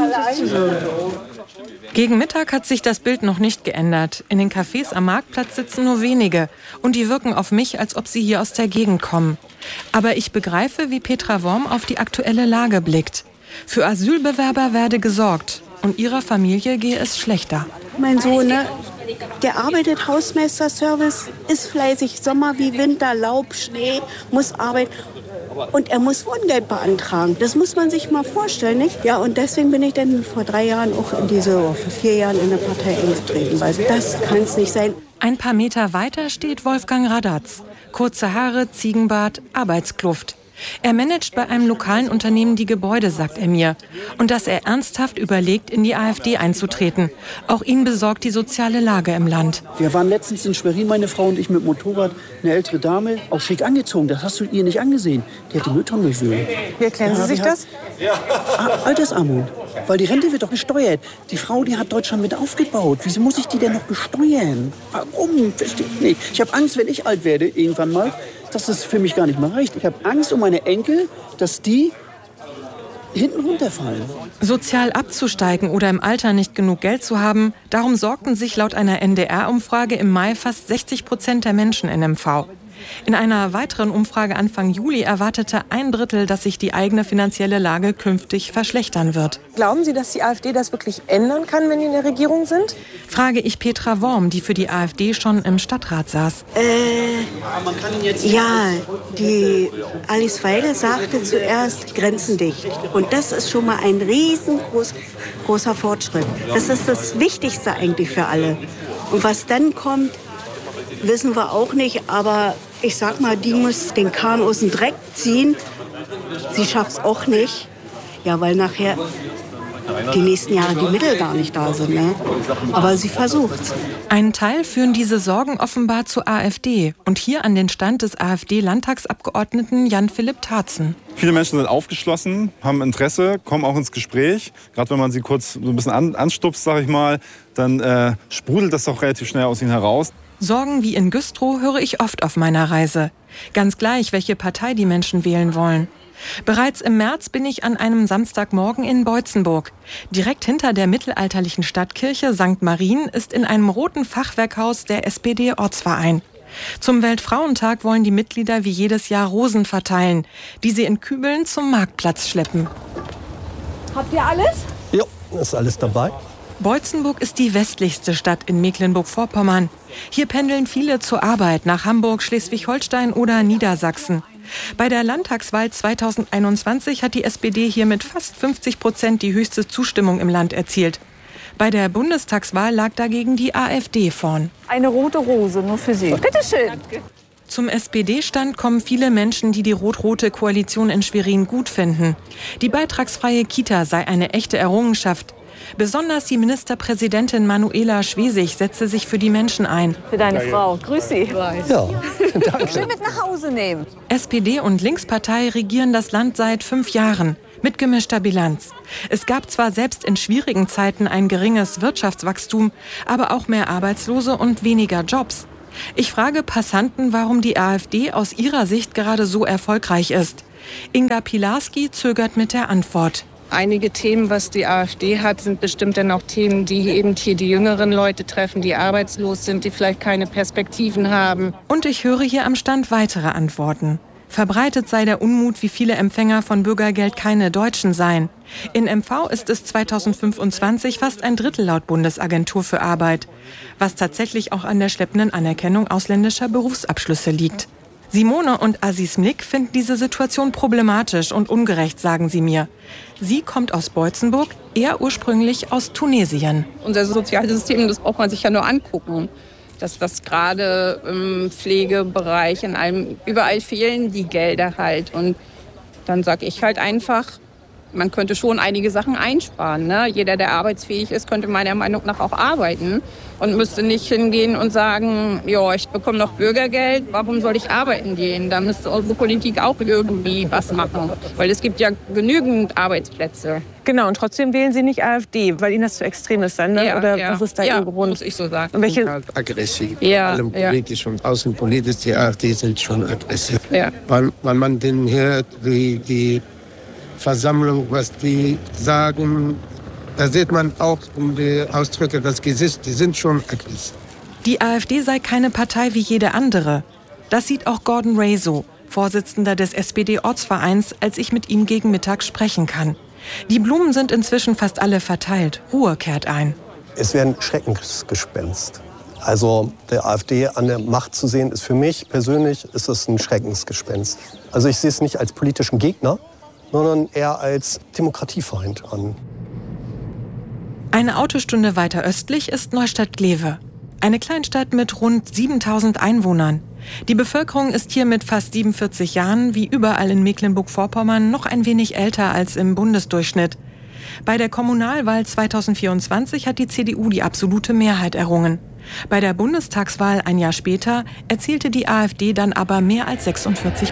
Gegen Mittag hat sich das Bild noch nicht geändert. In den Cafés am Marktplatz sitzen nur wenige. Und die wirken auf mich, als ob sie hier aus der Gegend kommen. Aber ich begreife, wie Petra Worm auf die aktuelle Lage blickt. Für Asylbewerber werde gesorgt. Und ihrer Familie gehe es schlechter. Mein Sohn, der arbeitet Hausmeisterservice, ist fleißig, Sommer wie Winter, Laub, Schnee, muss arbeiten. Und er muss Wohngeld beantragen. Das muss man sich mal vorstellen, nicht? Ja, und deswegen bin ich dann vor 3 Jahren auch vor 4 Jahren in der Partei eingetreten, weil das kann es nicht sein. Ein paar Meter weiter steht Wolfgang Radatz. Kurze Haare, Ziegenbart, Arbeitskluft. Er managt bei einem lokalen Unternehmen die Gebäude, sagt er mir. Und dass er ernsthaft überlegt, in die AfD einzutreten. Auch ihn besorgt die soziale Lage im Land. Wir waren letztens in Schwerin, meine Frau und ich, mit Motorrad. Eine ältere Dame, auch schick angezogen. Das hast du ihr nicht angesehen. Die hat die Mülltonnen durchwühlt. Wie erklären Sie sich das? Altersarmut. Weil die Rente wird doch besteuert. Die Frau, die hat Deutschland mit aufgebaut. Wieso muss ich die denn noch besteuern? Warum? Verstehe ich nicht. Ich habe Angst, wenn ich alt werde, irgendwann mal, dass es für mich gar nicht mehr reicht. Ich habe Angst um meine Enkel, dass die hinten runterfallen. Sozial abzusteigen oder im Alter nicht genug Geld zu haben, darum sorgten sich laut einer NDR-Umfrage im Mai fast 60% der Menschen in MV. In einer weiteren Umfrage Anfang Juli erwartete 1/3, dass sich die eigene finanzielle Lage künftig verschlechtern wird. Glauben Sie, dass die AfD das wirklich ändern kann, wenn die in der Regierung sind? Frage ich Petra Worm, die für die AfD schon im Stadtrat saß. Ja, die Alice Weidel sagte zuerst Grenzen dicht. Und das ist schon mal ein riesengroßer Fortschritt. Das ist das Wichtigste eigentlich für alle. Und was dann kommt, wissen wir auch nicht, aber ich sag mal, die muss den Kahn aus dem Dreck ziehen. Sie schafft's auch nicht. Ja, weil nachher die nächsten Jahre die Mittel gar nicht da sind. Ne? Aber sie versucht's. Einen Teil führen diese Sorgen offenbar zur AfD. Und hier an den Stand des AfD-Landtagsabgeordneten Jan-Philipp Tarzen. Viele Menschen sind aufgeschlossen, haben Interesse, kommen auch ins Gespräch. Gerade wenn man sie kurz so ein bisschen anstupst, sag ich mal, dann sprudelt das doch relativ schnell aus ihnen heraus. Sorgen wie in Güstrow höre ich oft auf meiner Reise. Ganz gleich, welche Partei die Menschen wählen wollen. Bereits im März bin ich an einem Samstagmorgen in Beutzenburg. Direkt hinter der mittelalterlichen Stadtkirche St. Marien ist in einem roten Fachwerkhaus der SPD-Ortsverein. Zum Weltfrauentag wollen die Mitglieder wie jedes Jahr Rosen verteilen, die sie in Kübeln zum Marktplatz schleppen. Habt ihr alles? Ja, ist alles dabei. Beutzenburg ist die westlichste Stadt in Mecklenburg-Vorpommern. Hier pendeln viele zur Arbeit nach Hamburg, Schleswig-Holstein oder Niedersachsen. Bei der Landtagswahl 2021 hat die SPD hier mit fast 50% die höchste Zustimmung im Land erzielt. Bei der Bundestagswahl lag dagegen die AfD vorn. Eine rote Rose, nur für Sie. Bitte schön. Zum SPD-Stand kommen viele Menschen, die die rot-rote Koalition in Schwerin gut finden. Die beitragsfreie Kita sei eine echte Errungenschaft. Besonders die Ministerpräsidentin Manuela Schwesig setze sich für die Menschen ein. Für deine Frau. Grüß Sie. Ja, danke. Schön mit nach Hause nehmen. SPD und Linkspartei regieren das Land seit 5 Jahren. Mit gemischter Bilanz. Es gab zwar selbst in schwierigen Zeiten ein geringes Wirtschaftswachstum, aber auch mehr Arbeitslose und weniger Jobs. Ich frage Passanten, warum die AfD aus ihrer Sicht gerade so erfolgreich ist. Inga Pilarski zögert mit der Antwort. Einige Themen, was die AfD hat, sind bestimmt dann auch Themen, die eben hier die jüngeren Leute treffen, die arbeitslos sind, die vielleicht keine Perspektiven haben. Und ich höre hier am Stand weitere Antworten. Verbreitet sei der Unmut, wie viele Empfänger von Bürgergeld keine Deutschen seien. In MV ist es 2025 fast ein Drittel laut Bundesagentur für Arbeit. Was tatsächlich auch an der schleppenden Anerkennung ausländischer Berufsabschlüsse liegt. Simone und Aziz Mlik finden diese Situation problematisch und ungerecht, sagen sie mir. Sie kommt aus Beutzenburg, er ursprünglich aus Tunesien. Unser Sozialsystem, das braucht man sich ja nur angucken. Dass das gerade im Pflegebereich, in allem, überall fehlen die Gelder halt. Und dann sage ich halt einfach, man könnte schon einige Sachen einsparen. Ne? Jeder, der arbeitsfähig ist, könnte meiner Meinung nach auch arbeiten und müsste nicht hingehen und sagen, ja, ich bekomme noch Bürgergeld, warum soll ich arbeiten gehen? Da müsste unsere Politik auch irgendwie was machen, weil es gibt ja genügend Arbeitsplätze. Genau, und trotzdem wählen Sie nicht AfD, weil Ihnen das zu extrem ist dann, ne? Ja, Oder ja. was ist da Ihr Grund? Muss ich so sagen. Und welche? Halt aggressiv. Ja, allem politisch und außenpolitisch, die AfD sind schon aggressiv. Ja. Weil man denen hört, die Versammlung, was die sagen, da sieht man auch um die Ausdrücke das Gesicht, die sind schon aggressiv. Die AfD sei keine Partei wie jede andere. Das sieht auch Gordon Ray so, Vorsitzender des SPD-Ortsvereins, als ich mit ihm gegen Mittag sprechen kann. Die Blumen sind inzwischen fast alle verteilt. Ruhe kehrt ein. Es wäre ein Schreckensgespenst. Also der AfD an der Macht zu sehen, ist für mich persönlich ist es ein Schreckensgespenst. Also ich sehe es nicht als politischen Gegner, sondern eher als Demokratiefeind an. Eine Autostunde weiter östlich ist Neustadt-Glewe. Eine Kleinstadt mit rund 7000 Einwohnern. Die Bevölkerung ist hier mit fast 47 Jahren, wie überall in Mecklenburg-Vorpommern, noch ein wenig älter als im Bundesdurchschnitt. Bei der Kommunalwahl 2024 hat die CDU die absolute Mehrheit errungen. Bei der Bundestagswahl ein Jahr später erzielte die AfD dann aber mehr als 46%.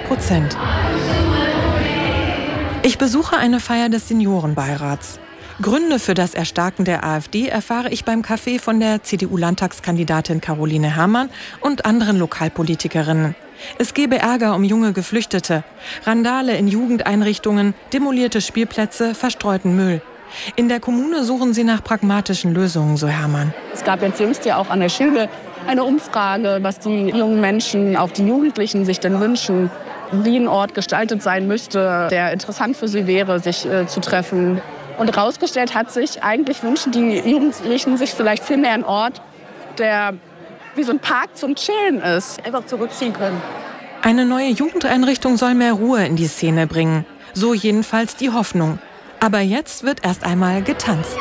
Ich besuche eine Feier des Seniorenbeirats. Gründe für das Erstarken der AfD erfahre ich beim Café von der CDU-Landtagskandidatin Caroline Herrmann und anderen Lokalpolitikerinnen. Es gebe Ärger um junge Geflüchtete, Randale in Jugendeinrichtungen, demolierte Spielplätze, verstreuten Müll. In der Kommune suchen sie nach pragmatischen Lösungen, so Herrmann. Es gab jetzt jüngst ja auch an der Schilde eine Umfrage, was die jungen Menschen, auch die Jugendlichen sich denn wünschen, wie ein Ort gestaltet sein müsste, der interessant für sie wäre, sich zu treffen. Und herausgestellt hat sich, eigentlich wünschen die Jugendlichen sich vielleicht viel mehr einen Ort, der wie so ein Park zum Chillen ist, einfach zurückziehen können. Eine neue Jugendeinrichtung soll mehr Ruhe in die Szene bringen. So jedenfalls die Hoffnung. Aber jetzt wird erst einmal getanzt.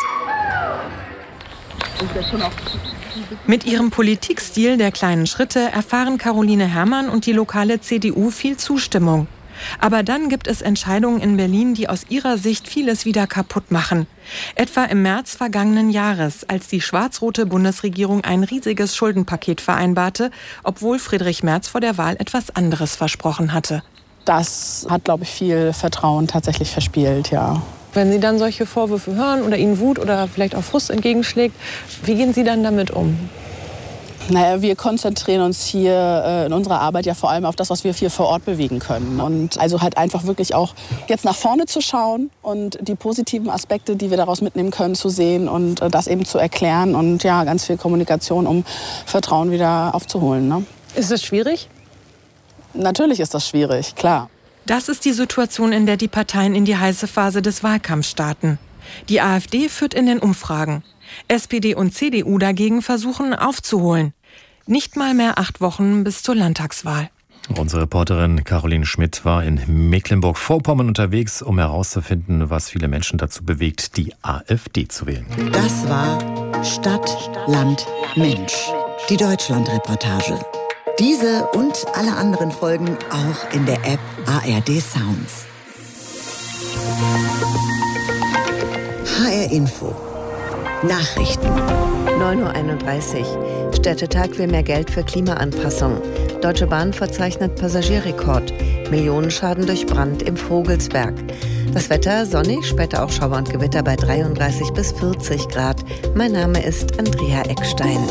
Mit ihrem Politikstil der kleinen Schritte erfahren Caroline Herrmann und die lokale CDU viel Zustimmung. Aber dann gibt es Entscheidungen in Berlin, die aus ihrer Sicht vieles wieder kaputt machen. Etwa im März vergangenen Jahres, als die schwarz-rote Bundesregierung ein riesiges Schuldenpaket vereinbarte, obwohl Friedrich Merz vor der Wahl etwas anderes versprochen hatte. Das hat, glaube ich, viel Vertrauen tatsächlich verspielt, ja. Wenn Sie dann solche Vorwürfe hören oder Ihnen Wut oder vielleicht auch Frust entgegenschlägt, wie gehen Sie dann damit um? Naja, wir konzentrieren uns hier in unserer Arbeit ja vor allem auf das, was wir hier vor Ort bewegen können. Und also halt einfach wirklich auch jetzt nach vorne zu schauen und die positiven Aspekte, die wir daraus mitnehmen können, zu sehen und das eben zu erklären und ja, ganz viel Kommunikation, um Vertrauen wieder aufzuholen. Ne? Ist es schwierig? Natürlich ist das schwierig, klar. Das ist die Situation, in der die Parteien in die heiße Phase des Wahlkampfs starten. Die AfD führt in den Umfragen. SPD und CDU dagegen versuchen aufzuholen. Nicht mal mehr 8 Wochen bis zur Landtagswahl. Unsere Reporterin Caroline Schmidt war in Mecklenburg-Vorpommern unterwegs, um herauszufinden, was viele Menschen dazu bewegt, die AfD zu wählen. Das war Stadt, Land, Mensch. Die Deutschland-Reportage. Diese und alle anderen Folgen auch in der App ARD Sounds. HR Info. Nachrichten. 9:31 Uhr. Städtetag will mehr Geld für Klimaanpassung. Deutsche Bahn verzeichnet Passagierrekord. Millionenschaden durch Brand im Vogelsberg. Das Wetter sonnig, später auch Schauer und Gewitter bei 33 bis 40 Grad. Mein Name ist Andrea Eckstein.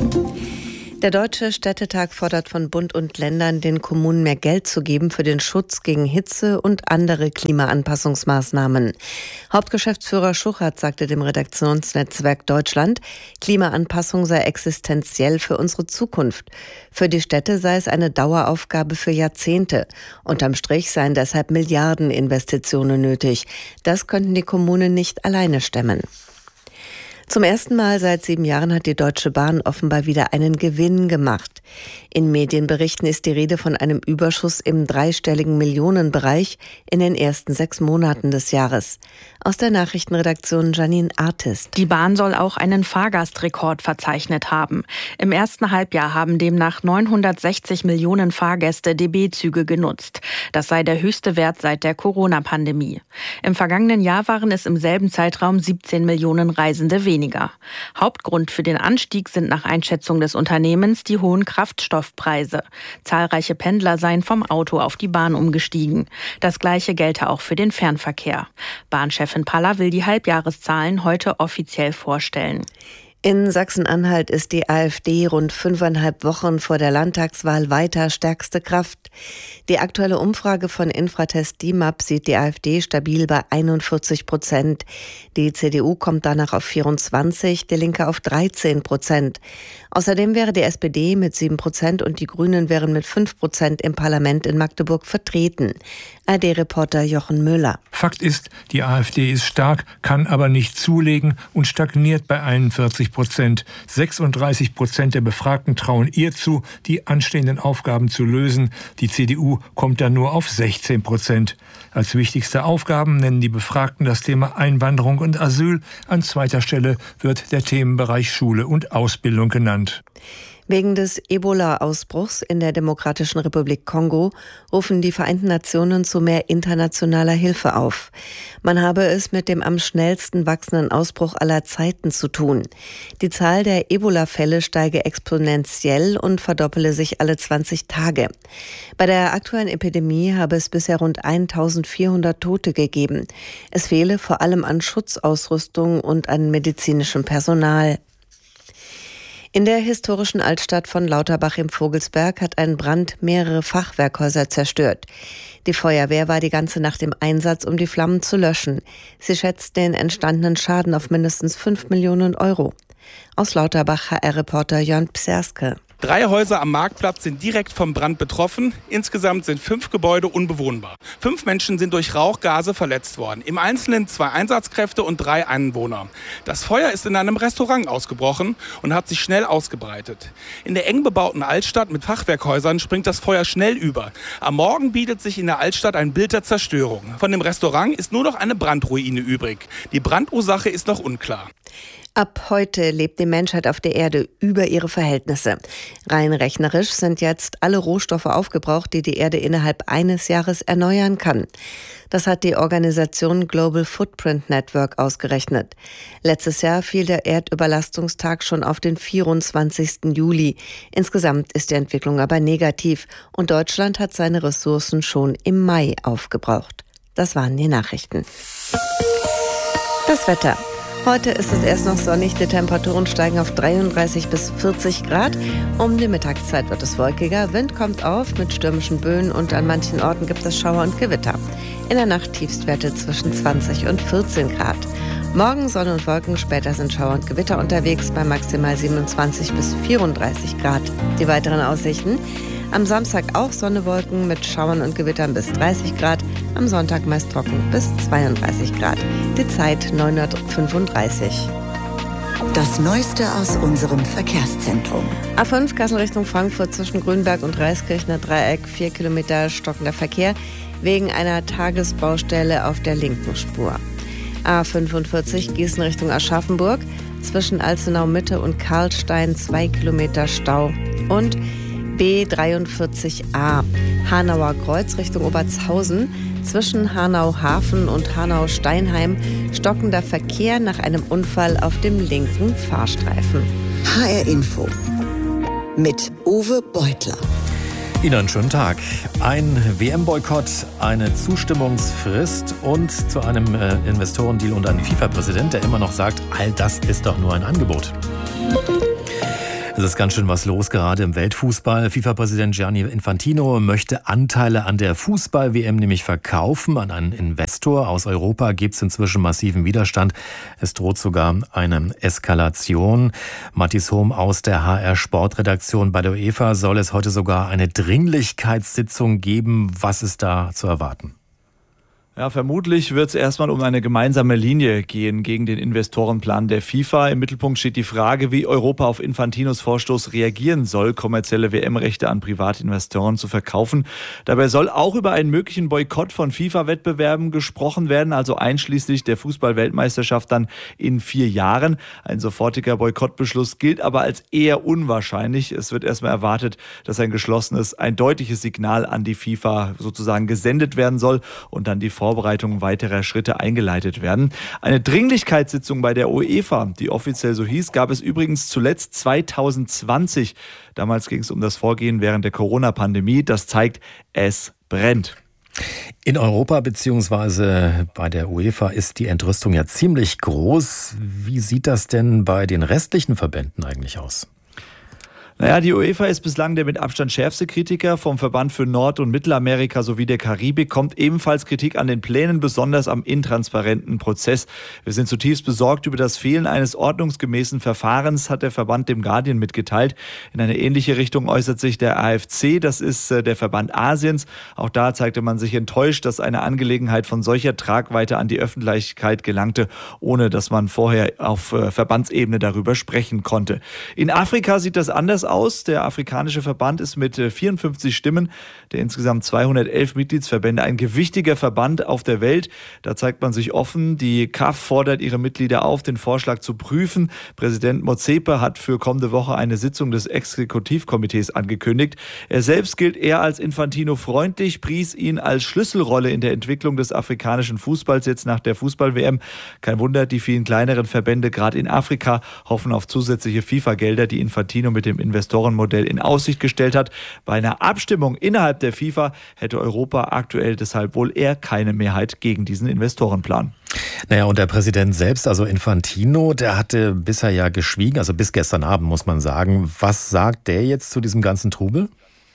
Der Deutsche Städtetag fordert von Bund und Ländern, den Kommunen mehr Geld zu geben für den Schutz gegen Hitze und andere Klimaanpassungsmaßnahmen. Hauptgeschäftsführer Schuchert sagte dem Redaktionsnetzwerk Deutschland, Klimaanpassung sei existenziell für unsere Zukunft. Für die Städte sei es eine Daueraufgabe für Jahrzehnte. Unterm Strich seien deshalb Milliardeninvestitionen nötig. Das könnten die Kommunen nicht alleine stemmen. Zum ersten Mal seit 7 Jahren hat die Deutsche Bahn offenbar wieder einen Gewinn gemacht. In Medienberichten ist die Rede von einem Überschuss im dreistelligen Millionenbereich in den ersten 6 Monaten des Jahres. Aus der Nachrichtenredaktion Janine Artist. Die Bahn soll auch einen Fahrgastrekord verzeichnet haben. Im ersten Halbjahr haben demnach 960 Millionen Fahrgäste DB-Züge genutzt. Das sei der höchste Wert seit der Corona-Pandemie. Im vergangenen Jahr waren es im selben Zeitraum 17 Millionen Reisende weniger. Hauptgrund für den Anstieg sind nach Einschätzung des Unternehmens die hohen Kraftstoffpreise. Zahlreiche Pendler seien vom Auto auf die Bahn umgestiegen. Das Gleiche gelte auch für den Fernverkehr. Bahnchefin Paller will die Halbjahreszahlen heute offiziell vorstellen. In Sachsen-Anhalt ist die AfD rund 5,5 Wochen vor der Landtagswahl weiter stärkste Kraft. Die aktuelle Umfrage von Infratest DIMAP sieht die AfD stabil bei 41%. Die CDU kommt danach auf 24%, die Linke auf 13%. Außerdem wäre die SPD mit 7% und die Grünen wären mit 5% im Parlament in Magdeburg vertreten. ARD-Reporter Jochen Müller. Fakt ist, die AfD ist stark, kann aber nicht zulegen und stagniert bei 41%. 36% der Befragten trauen ihr zu, die anstehenden Aufgaben zu lösen. Die CDU kommt dann nur auf 16%. Als wichtigste Aufgaben nennen die Befragten das Thema Einwanderung und Asyl. An zweiter Stelle wird der Themenbereich Schule und Ausbildung genannt. Wegen des Ebola-Ausbruchs in der Demokratischen Republik Kongo rufen die Vereinten Nationen zu mehr internationaler Hilfe auf. Man habe es mit dem am schnellsten wachsenden Ausbruch aller Zeiten zu tun. Die Zahl der Ebola-Fälle steige exponentiell und verdoppele sich alle 20 Tage. Bei der aktuellen Epidemie habe es bisher rund 1400 Tote gegeben. Es fehle vor allem an Schutzausrüstung und an medizinischem Personal. In der historischen Altstadt von Lauterbach im Vogelsberg hat ein Brand mehrere Fachwerkhäuser zerstört. Die Feuerwehr war die ganze Nacht im Einsatz, um die Flammen zu löschen. Sie schätzt den entstandenen Schaden auf mindestens 5 Millionen Euro. Aus Lauterbach HR-Reporter Jörn Pserske. 3 Häuser am Marktplatz sind direkt vom Brand betroffen. Insgesamt sind 5 Gebäude unbewohnbar. 5 Menschen sind durch Rauchgase verletzt worden. Im Einzelnen 2 Einsatzkräfte und 3 Anwohner. Das Feuer ist in einem Restaurant ausgebrochen und hat sich schnell ausgebreitet. In der eng bebauten Altstadt mit Fachwerkhäusern springt das Feuer schnell über. Am Morgen bietet sich in der Altstadt ein Bild der Zerstörung. Von dem Restaurant ist nur noch eine Brandruine übrig. Die Brandursache ist noch unklar. Ab heute lebt die Menschheit auf der Erde über ihre Verhältnisse. Rein rechnerisch sind jetzt alle Rohstoffe aufgebraucht, die die Erde innerhalb eines Jahres erneuern kann. Das hat die Organisation Global Footprint Network ausgerechnet. Letztes Jahr fiel der Erdüberlastungstag schon auf den 24. Juli. Insgesamt ist die Entwicklung aber negativ und Deutschland hat seine Ressourcen schon im Mai aufgebraucht. Das waren die Nachrichten. Das Wetter. Heute ist es erst noch sonnig, die Temperaturen steigen auf 33 bis 40 Grad. Um die Mittagszeit wird es wolkiger, Wind kommt auf mit stürmischen Böen und an manchen Orten gibt es Schauer und Gewitter. In der Nacht Tiefstwerte zwischen 20 und 14 Grad. Morgen Sonne und Wolken, später sind Schauer und Gewitter unterwegs bei maximal 27 bis 34 Grad. Die weiteren Aussichten: Am Samstag auch Sonne, Wolken mit Schauern und Gewittern bis 30 Grad. Am Sonntag meist trocken bis 32 Grad. Die Zeit 9:35. Das Neueste aus unserem Verkehrszentrum. A5 Kassel Richtung Frankfurt zwischen Grünberg und Reiskirchner Dreieck, 4 Kilometer stockender Verkehr wegen einer Tagesbaustelle auf der linken Spur. A45 Gießen Richtung Aschaffenburg zwischen Alzenau Mitte und Karlstein, 2 Kilometer Stau. Und B43a Hanauer Kreuz Richtung Obertshausen zwischen Hanau-Hafen und Hanau-Steinheim stockender Verkehr nach einem Unfall auf dem linken Fahrstreifen. HR Info mit Uwe Beutler. Ihnen einen schönen Tag. Ein WM-Boykott, eine Zustimmungsfrist und zu einem Investorendeal und ein FIFA-Präsident, der immer noch sagt, all das ist doch nur ein Angebot. Es ist ganz schön was los, gerade im Weltfußball. FIFA-Präsident Gianni Infantino möchte Anteile an der Fußball-WM nämlich verkaufen an einen Investor. Aus Europa gibt es inzwischen massiven Widerstand. Es droht sogar eine Eskalation. Matthias Hohm aus der HR-Sportredaktion bei der UEFA soll es heute sogar eine Dringlichkeitssitzung geben. Was ist da zu erwarten? Ja, vermutlich wird es erstmal um eine gemeinsame Linie gehen gegen den Investorenplan der FIFA. Im Mittelpunkt steht die Frage, wie Europa auf Infantinos Vorstoß reagieren soll, kommerzielle WM-Rechte an Privatinvestoren zu verkaufen. Dabei soll auch über einen möglichen Boykott von FIFA-Wettbewerben gesprochen werden, also einschließlich der Fußball-Weltmeisterschaft dann in 4 Jahren. Ein sofortiger Boykottbeschluss gilt aber als eher unwahrscheinlich. Es wird erstmal erwartet, dass ein geschlossenes, ein deutliches Signal an die FIFA sozusagen gesendet werden soll und dann die Vorbereitungen weiterer Schritte eingeleitet werden. Eine Dringlichkeitssitzung bei der UEFA, die offiziell so hieß, gab es übrigens zuletzt 2020. Damals ging es um das Vorgehen während der Corona-Pandemie. Das zeigt, es brennt. In Europa bzw. bei der UEFA ist die Entrüstung ja ziemlich groß. Wie sieht das denn bei den restlichen Verbänden eigentlich aus? Naja, die UEFA ist bislang der mit Abstand schärfste Kritiker. Vom Verband für Nord- und Mittelamerika sowie der Karibik kommt ebenfalls Kritik an den Plänen, besonders am intransparenten Prozess. Wir sind zutiefst besorgt über das Fehlen eines ordnungsgemäßen Verfahrens, hat der Verband dem Guardian mitgeteilt. In eine ähnliche Richtung äußert sich der AFC, das ist der Verband Asiens. Auch da zeigte man sich enttäuscht, dass eine Angelegenheit von solcher Tragweite an die Öffentlichkeit gelangte, ohne dass man vorher auf Verbandsebene darüber sprechen konnte. In Afrika sieht das anders aus. Der afrikanische Verband ist mit 54 Stimmen der insgesamt 211 Mitgliedsverbände ein gewichtiger Verband auf der Welt. Da zeigt man sich offen. Die CAF fordert ihre Mitglieder auf, den Vorschlag zu prüfen. Präsident Motsepe hat für kommende Woche eine Sitzung des Exekutivkomitees angekündigt. Er selbst gilt eher als Infantino freundlich, pries ihn als Schlüsselrolle in der Entwicklung des afrikanischen Fußballs jetzt nach der Fußball-WM. Kein Wunder, die vielen kleineren Verbände, gerade in Afrika, hoffen auf zusätzliche FIFA-Gelder, die Infantino mit dem Investorenmodell in Aussicht gestellt hat. Bei einer Abstimmung innerhalb der FIFA hätte Europa aktuell deshalb wohl eher keine Mehrheit gegen diesen Investorenplan. Naja, und der Präsident selbst, also Infantino, der hatte bisher ja geschwiegen, also bis gestern Abend muss man sagen. Was sagt der jetzt zu diesem ganzen Trubel?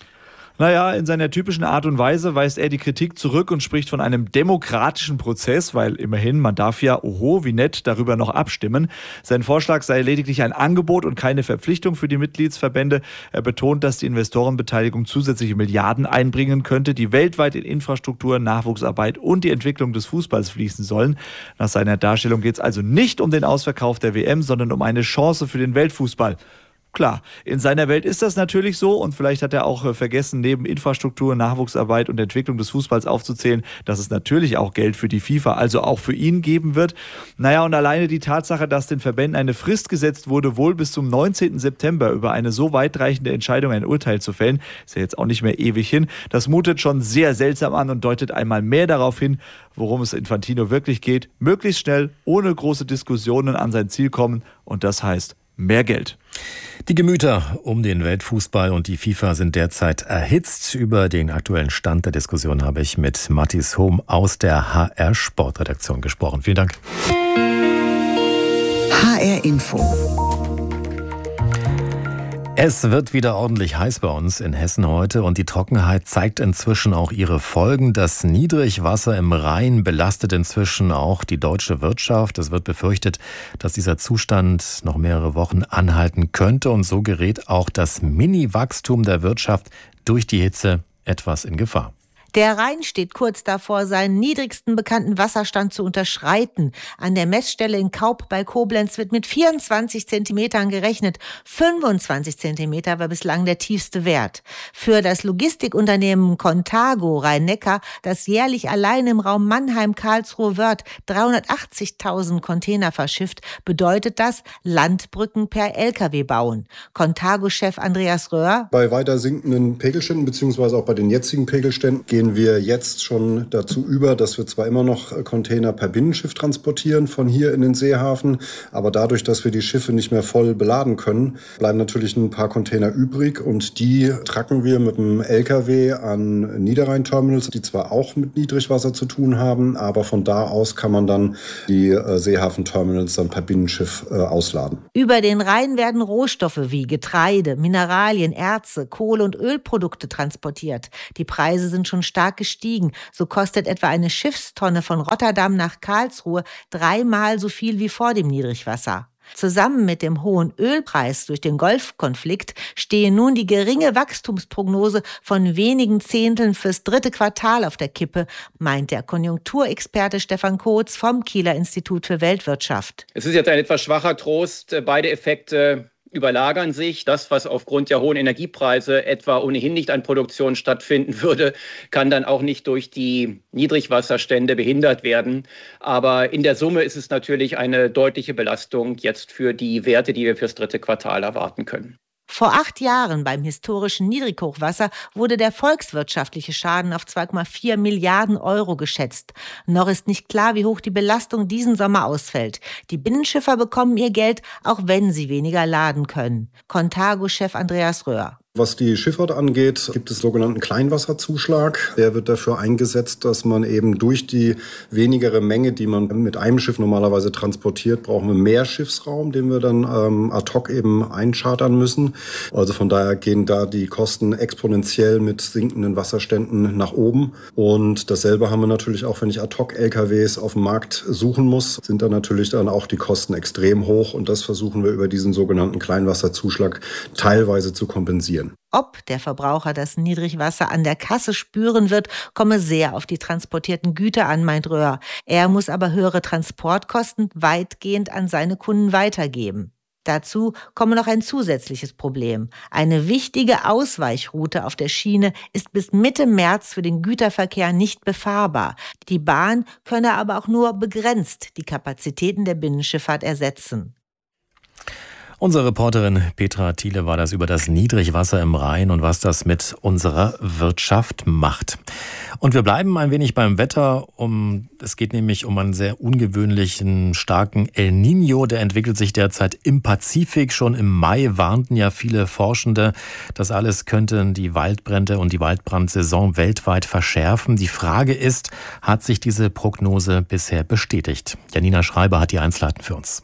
Naja, in seiner typischen Art und Weise weist er die Kritik zurück und spricht von einem demokratischen Prozess, weil immerhin, man darf ja, oho, wie nett, darüber noch abstimmen. Sein Vorschlag sei lediglich ein Angebot und keine Verpflichtung für die Mitgliedsverbände. Er betont, dass die Investorenbeteiligung zusätzliche Milliarden einbringen könnte, die weltweit in Infrastruktur, Nachwuchsarbeit und die Entwicklung des Fußballs fließen sollen. Nach seiner Darstellung geht es also nicht um den Ausverkauf der WM, sondern um eine Chance für den Weltfußball. Klar, in seiner Welt ist das natürlich so und vielleicht hat er auch vergessen, neben Infrastruktur, Nachwuchsarbeit und Entwicklung des Fußballs aufzuzählen, dass es natürlich auch Geld für die FIFA, also auch für ihn geben wird. Naja, und alleine die Tatsache, dass den Verbänden eine Frist gesetzt wurde, wohl bis zum 19. September über eine so weitreichende Entscheidung ein Urteil zu fällen, ist ja jetzt auch nicht mehr ewig hin. Das mutet schon sehr seltsam an und deutet einmal mehr darauf hin, worum es Infantino wirklich geht. Möglichst schnell, ohne große Diskussionen an sein Ziel kommen und das heißt mehr Geld. Die Gemüter um den Weltfußball und die FIFA sind derzeit erhitzt. Über den aktuellen Stand der Diskussion habe ich mit Matthias Hohm aus der HR Sportredaktion gesprochen. Vielen Dank. HR Info. Es wird wieder ordentlich heiß bei uns in Hessen heute und die Trockenheit zeigt inzwischen auch ihre Folgen. Das Niedrigwasser im Rhein belastet inzwischen auch die deutsche Wirtschaft. Es wird befürchtet, dass dieser Zustand noch mehrere Wochen anhalten könnte und so gerät auch das Mini-Wachstum der Wirtschaft durch die Hitze etwas in Gefahr. Der Rhein steht kurz davor, seinen niedrigsten bekannten Wasserstand zu unterschreiten. An der Messstelle in Kaup bei Koblenz wird mit 24 Zentimetern gerechnet. 25 Zentimeter war bislang der tiefste Wert. Für das Logistikunternehmen Contago Rhein-Neckar, das jährlich allein im Raum Mannheim-Karlsruhe-Wörth 380.000 Container verschifft, bedeutet das Landbrücken per Lkw bauen. Contago-Chef Andreas Röhr: Bei weiter sinkenden Pegelständen bzw. auch bei den jetzigen Pegelständen gehen wir jetzt schon dazu über, dass wir zwar immer noch Container per Binnenschiff transportieren von hier in den Seehafen, aber dadurch, dass wir die Schiffe nicht mehr voll beladen können, bleiben natürlich ein paar Container übrig und die tracken wir mit dem LKW an Niederrhein-Terminals, die zwar auch mit Niedrigwasser zu tun haben, aber von da aus kann man dann die Seehafenterminals dann per Binnenschiff ausladen. Über den Rhein werden Rohstoffe wie Getreide, Mineralien, Erze, Kohle- und Ölprodukte transportiert. Die Preise sind schon stark gestiegen. So kostet etwa eine Schiffstonne von Rotterdam nach Karlsruhe 3-mal so viel wie vor dem Niedrigwasser. Zusammen mit dem hohen Ölpreis durch den Golfkonflikt stehe nun die geringe Wachstumsprognose von wenigen Zehnteln fürs 3. Quartal auf der Kippe, meint der Konjunkturexperte Stefan Kotz vom Kieler Institut für Weltwirtschaft. Es ist jetzt ein etwas schwacher Trost. Beide Effekte überlagern sich. Das, was aufgrund der hohen Energiepreise etwa ohnehin nicht an Produktion stattfinden würde, kann dann auch nicht durch die Niedrigwasserstände behindert werden. Aber in der Summe ist es natürlich eine deutliche Belastung jetzt für die Werte, die wir fürs 3. Quartal erwarten können. Vor 8 Jahren beim historischen Niedrighochwasser wurde der volkswirtschaftliche Schaden auf 2,4 Milliarden Euro geschätzt. Noch ist nicht klar, wie hoch die Belastung diesen Sommer ausfällt. Die Binnenschiffer bekommen ihr Geld, auch wenn sie weniger laden können. Contago-Chef Andreas Röhr: Was die Schifffahrt angeht, gibt es sogenannten Kleinwasserzuschlag. Der wird dafür eingesetzt, dass man eben durch die wenigere Menge, die man mit einem Schiff normalerweise transportiert, brauchen wir mehr Schiffsraum, den wir dann ad hoc eben einchartern müssen. Also von daher gehen da die Kosten exponentiell mit sinkenden Wasserständen nach oben. Und dasselbe haben wir natürlich auch, wenn ich ad hoc LKWs auf dem Markt suchen muss, sind da natürlich dann auch die Kosten extrem hoch. Und das versuchen wir über diesen sogenannten Kleinwasserzuschlag teilweise zu kompensieren. Ob der Verbraucher das Niedrigwasser an der Kasse spüren wird, komme sehr auf die transportierten Güter an, meint Röhr. Er muss aber höhere Transportkosten weitgehend an seine Kunden weitergeben. Dazu komme noch ein zusätzliches Problem. Eine wichtige Ausweichroute auf der Schiene ist bis Mitte März für den Güterverkehr nicht befahrbar. Die Bahn könne aber auch nur begrenzt die Kapazitäten der Binnenschifffahrt ersetzen. Unsere Reporterin Petra Thiele war das über das Niedrigwasser im Rhein und was das mit unserer Wirtschaft macht. Und wir bleiben ein wenig beim Wetter. Es geht nämlich um einen sehr ungewöhnlichen, starken El Niño. Der entwickelt sich derzeit im Pazifik. Schon im Mai warnten ja viele Forschende, das alles könnte die Waldbrände und die Waldbrandsaison weltweit verschärfen. Die Frage ist, hat sich diese Prognose bisher bestätigt? Janina Schreiber hat die Einzelheiten für uns.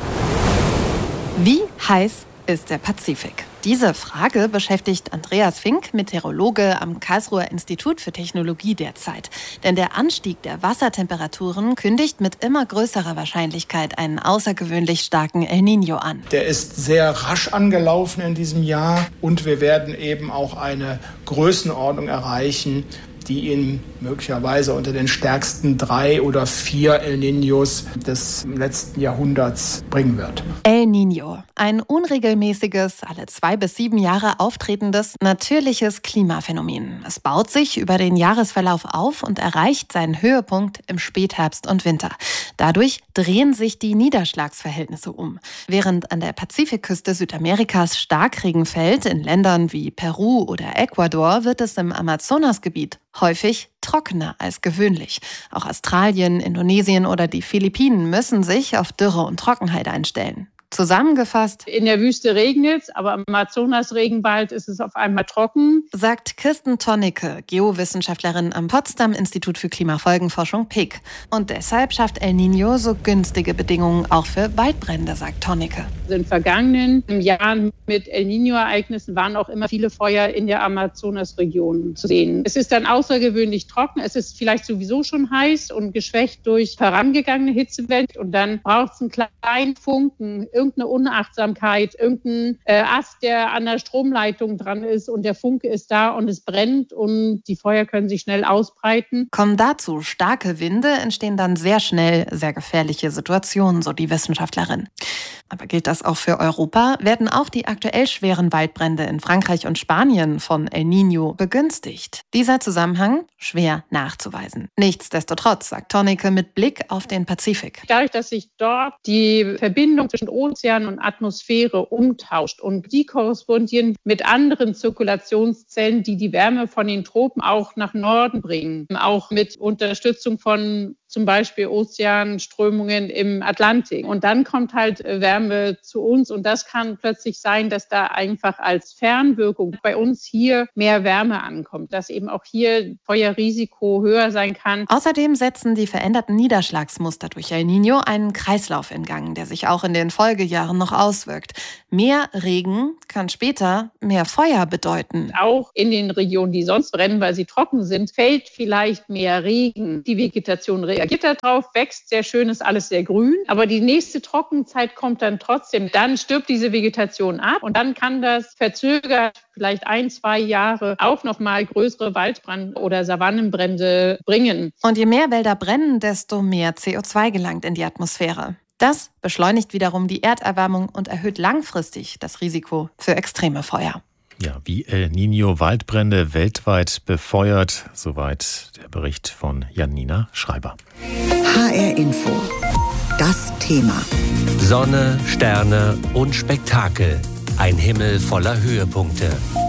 Wie heiß ist der Pazifik? Diese Frage beschäftigt Andreas Fink, Meteorologe am Karlsruher Institut für Technologie derzeit. Denn der Anstieg der Wassertemperaturen kündigt mit immer größerer Wahrscheinlichkeit einen außergewöhnlich starken El Niño an. Der ist sehr rasch angelaufen in diesem Jahr und wir werden eben auch eine Größenordnung erreichen, die ihn möglicherweise unter den stärksten 3 oder 4 El Niños des letzten Jahrhunderts bringen wird. El Niño, ein unregelmäßiges, alle 2 bis 7 Jahre auftretendes, natürliches Klimaphänomen. Es baut sich über den Jahresverlauf auf und erreicht seinen Höhepunkt im Spätherbst und Winter. Dadurch drehen sich die Niederschlagsverhältnisse um. Während an der Pazifikküste Südamerikas Starkregen fällt, in Ländern wie Peru oder Ecuador, wird es im Amazonasgebiet häufig trockener als gewöhnlich. Auch Australien, Indonesien oder die Philippinen müssen sich auf Dürre und Trockenheit einstellen. Zusammengefasst: In der Wüste regnet es, aber im Amazonas-Regenwald ist es auf einmal trocken, sagt Kirsten Tonneke, Geowissenschaftlerin am Potsdam Institut für Klimafolgenforschung PIC. Und deshalb schafft El Niño so günstige Bedingungen auch für Waldbrände, sagt Tonneke. In vergangenen Jahren mit El Niño-Ereignissen waren auch immer viele Feuer in der Amazonas-Region zu sehen. Es ist dann außergewöhnlich trocken, es ist vielleicht sowieso schon heiß und geschwächt durch vorangegangene Hitzewellen und dann braucht es einen kleinen Funken irgendeine Unachtsamkeit, irgendein Ast, der an der Stromleitung dran ist und der Funke ist da und es brennt und die Feuer können sich schnell ausbreiten. Kommen dazu starke Winde, entstehen dann sehr schnell sehr gefährliche Situationen, so die Wissenschaftlerin. Aber gilt das auch für Europa? Werden auch die aktuell schweren Waldbrände in Frankreich und Spanien von El Niño begünstigt? Dieser Zusammenhang schwer nachzuweisen. Nichtsdestotrotz, sagt Torneke mit Blick auf den Pazifik. Dadurch, dass sich dort die Verbindung zwischen Ozean und Atmosphäre umtauscht und die korrespondieren mit anderen Zirkulationszellen, die die Wärme von den Tropen auch nach Norden bringen. Auch mit Unterstützung von zum Beispiel Ozeanströmungen im Atlantik. Und dann kommt halt Wärme zu uns und das kann plötzlich sein, dass da einfach als Fernwirkung bei uns hier mehr Wärme ankommt, dass eben auch hier Feuerrisiko höher sein kann. Außerdem setzen die veränderten Niederschlagsmuster durch El Niño einen Kreislauf in Gang, der sich auch in den Folgejahren noch auswirkt. Mehr Regen kann später mehr Feuer bedeuten. Auch in den Regionen, die sonst brennen, weil sie trocken sind, fällt vielleicht mehr Regen. Die Vegetation reagiert darauf, wächst sehr schön, ist alles sehr grün. Aber die nächste Trockenzeit kommt dann trotzdem. Dann stirbt diese Vegetation ab und dann kann das verzögert vielleicht 1-2 Jahre auch nochmal größere Waldbrand- oder Savannenbrände bringen. Und je mehr Wälder brennen, desto mehr CO2 gelangt in die Atmosphäre. Das beschleunigt wiederum die Erderwärmung und erhöht langfristig das Risiko für extreme Feuer. Ja, wie El Niño Waldbrände weltweit befeuert. Soweit der Bericht von Janina Schreiber. HR Info. Das Thema. Sonne, Sterne und Spektakel. Ein Himmel voller Höhepunkte.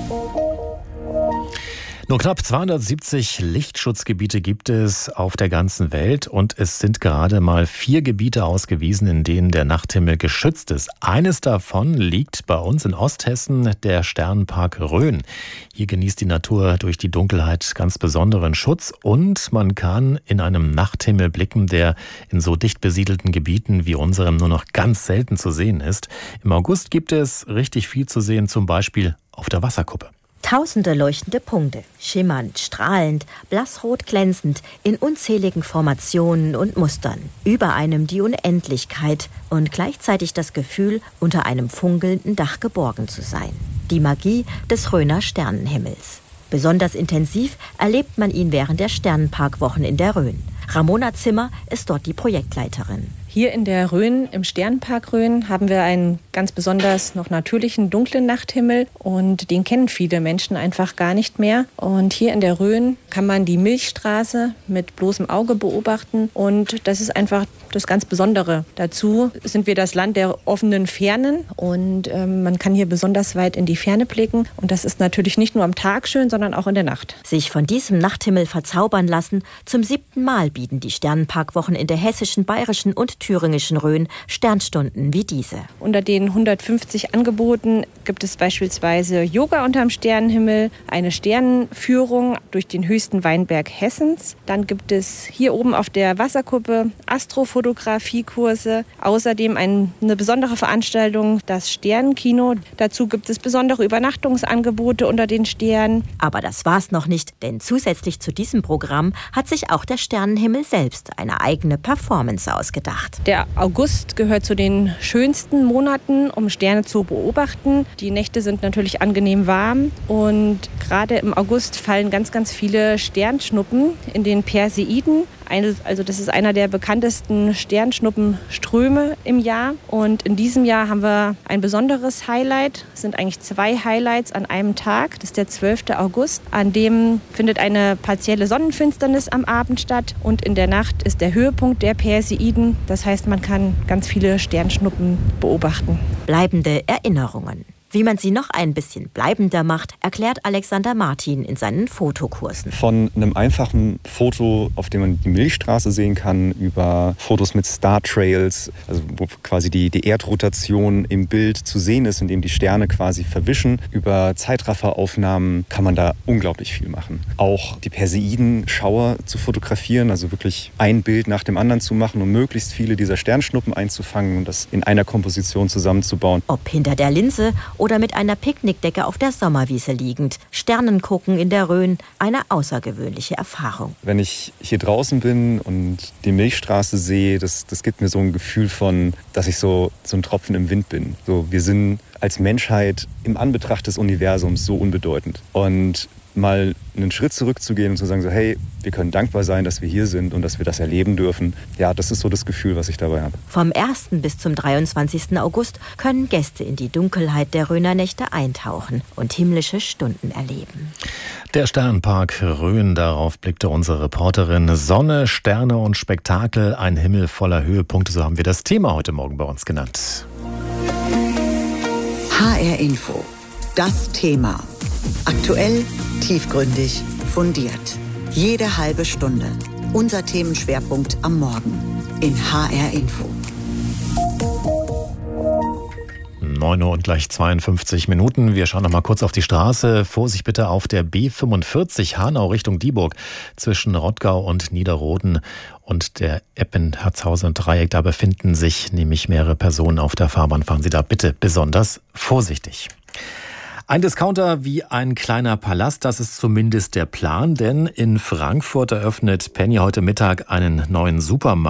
Nur knapp 270 Lichtschutzgebiete gibt es auf der ganzen Welt und es sind gerade mal 4 Gebiete ausgewiesen, in denen der Nachthimmel geschützt ist. Eines davon liegt bei uns in Osthessen, der Sternenpark Rhön. Hier genießt die Natur durch die Dunkelheit ganz besonderen Schutz und man kann in einem Nachthimmel blicken, der in so dicht besiedelten Gebieten wie unserem nur noch ganz selten zu sehen ist. Im August gibt es richtig viel zu sehen, zum Beispiel auf der Wasserkuppe. Tausende leuchtende Punkte, schimmernd, strahlend, blassrot glänzend, in unzähligen Formationen und Mustern. Über einem die Unendlichkeit und gleichzeitig das Gefühl, unter einem funkelnden Dach geborgen zu sein. Die Magie des Rhöner Sternenhimmels. Besonders intensiv erlebt man ihn während der Sternenparkwochen in der Rhön. Ramona Zimmer ist dort die Projektleiterin. Hier in der Rhön, im Sternenpark Rhön, haben wir einen ganz besonders noch natürlichen dunklen Nachthimmel und den kennen viele Menschen einfach gar nicht mehr. Und hier in der Rhön kann man die Milchstraße mit bloßem Auge beobachten und das ist einfach das ganz Besondere. Dazu sind wir das Land der offenen Fernen und man kann hier besonders weit in die Ferne blicken und das ist natürlich nicht nur am Tag schön, sondern auch in der Nacht. Sich von diesem Nachthimmel verzaubern lassen, zum 7. Mal bieten die Sternenparkwochen in der hessischen, bayerischen und thüringischen Rhön Sternstunden wie diese. Unter den 150 Angeboten gibt es beispielsweise Yoga unterm Sternenhimmel, eine Sternenführung durch den höchsten Weinberg Hessens. Dann gibt es hier oben auf der Wasserkuppe Astrofotografiekurse. Außerdem eine besondere Veranstaltung, das Sternenkino. Dazu gibt es besondere Übernachtungsangebote unter den Sternen. Aber das war's noch nicht, denn zusätzlich zu diesem Programm hat sich auch der Sternenhimmel selbst eine eigene Performance ausgedacht. Der August gehört zu den schönsten Monaten, um Sterne zu beobachten. Die Nächte sind natürlich angenehm warm und gerade im August fallen ganz, ganz viele Sternschnuppen in den Perseiden. Also das ist einer der bekanntesten Sternschnuppenströme im Jahr. Und in diesem Jahr haben wir ein besonderes Highlight. Es sind eigentlich 2 Highlights an einem Tag. Das ist der 12. August. An dem findet eine partielle Sonnenfinsternis am Abend statt. Und in der Nacht ist der Höhepunkt der Perseiden. Das heißt, man kann ganz viele Sternschnuppen beobachten. Bleibende Erinnerungen. Wie man sie noch ein bisschen bleibender macht, erklärt Alexander Martin in seinen Fotokursen. Von einem einfachen Foto, auf dem man die Milchstraße sehen kann, über Fotos mit Star Trails, also wo quasi die Erdrotation im Bild zu sehen ist, indem die Sterne quasi verwischen. Über Zeitrafferaufnahmen kann man da unglaublich viel machen. Auch die Perseidenschauer zu fotografieren, also wirklich ein Bild nach dem anderen zu machen, um möglichst viele dieser Sternschnuppen einzufangen und das in einer Komposition zusammenzubauen. Ob hinter der Linse oder mit einer Picknickdecke auf der Sommerwiese liegend. Sternengucken in der Rhön, eine außergewöhnliche Erfahrung. Wenn ich hier draußen bin und die Milchstraße sehe, das gibt mir so ein Gefühl von, dass ich so ein Tropfen im Wind bin. So, wir sind als Menschheit im Anbetracht des Universums so unbedeutend. Und mal einen Schritt zurückzugehen und zu sagen, so, hey, wir können dankbar sein, dass wir hier sind und dass wir das erleben dürfen. Ja, das ist so das Gefühl, was ich dabei habe. Vom 1. bis zum 23. August können Gäste in die Dunkelheit der Rhöner Nächte eintauchen und himmlische Stunden erleben. Der Sternpark Rhön, darauf blickte unsere Reporterin. Sonne, Sterne und Spektakel, ein Himmel voller Höhepunkte, so haben wir das Thema heute Morgen bei uns genannt. HR Info, das Thema. Aktuell, tiefgründig, fundiert. Jede halbe Stunde. Unser Themenschwerpunkt am Morgen in HR Info. 9 Uhr und gleich 52 Minuten. Wir schauen noch mal kurz auf die Straße. Vorsicht bitte auf der B45 Hanau Richtung Dieburg zwischen Rottgau und Niederroden und der Eppen-Herzhausen-Dreieck. Da befinden sich nämlich mehrere Personen auf der Fahrbahn. Fahren Sie da bitte besonders vorsichtig. Ein Discounter wie ein kleiner Palast, das ist zumindest der Plan, denn in Frankfurt eröffnet Penny heute Mittag einen neuen Supermarkt.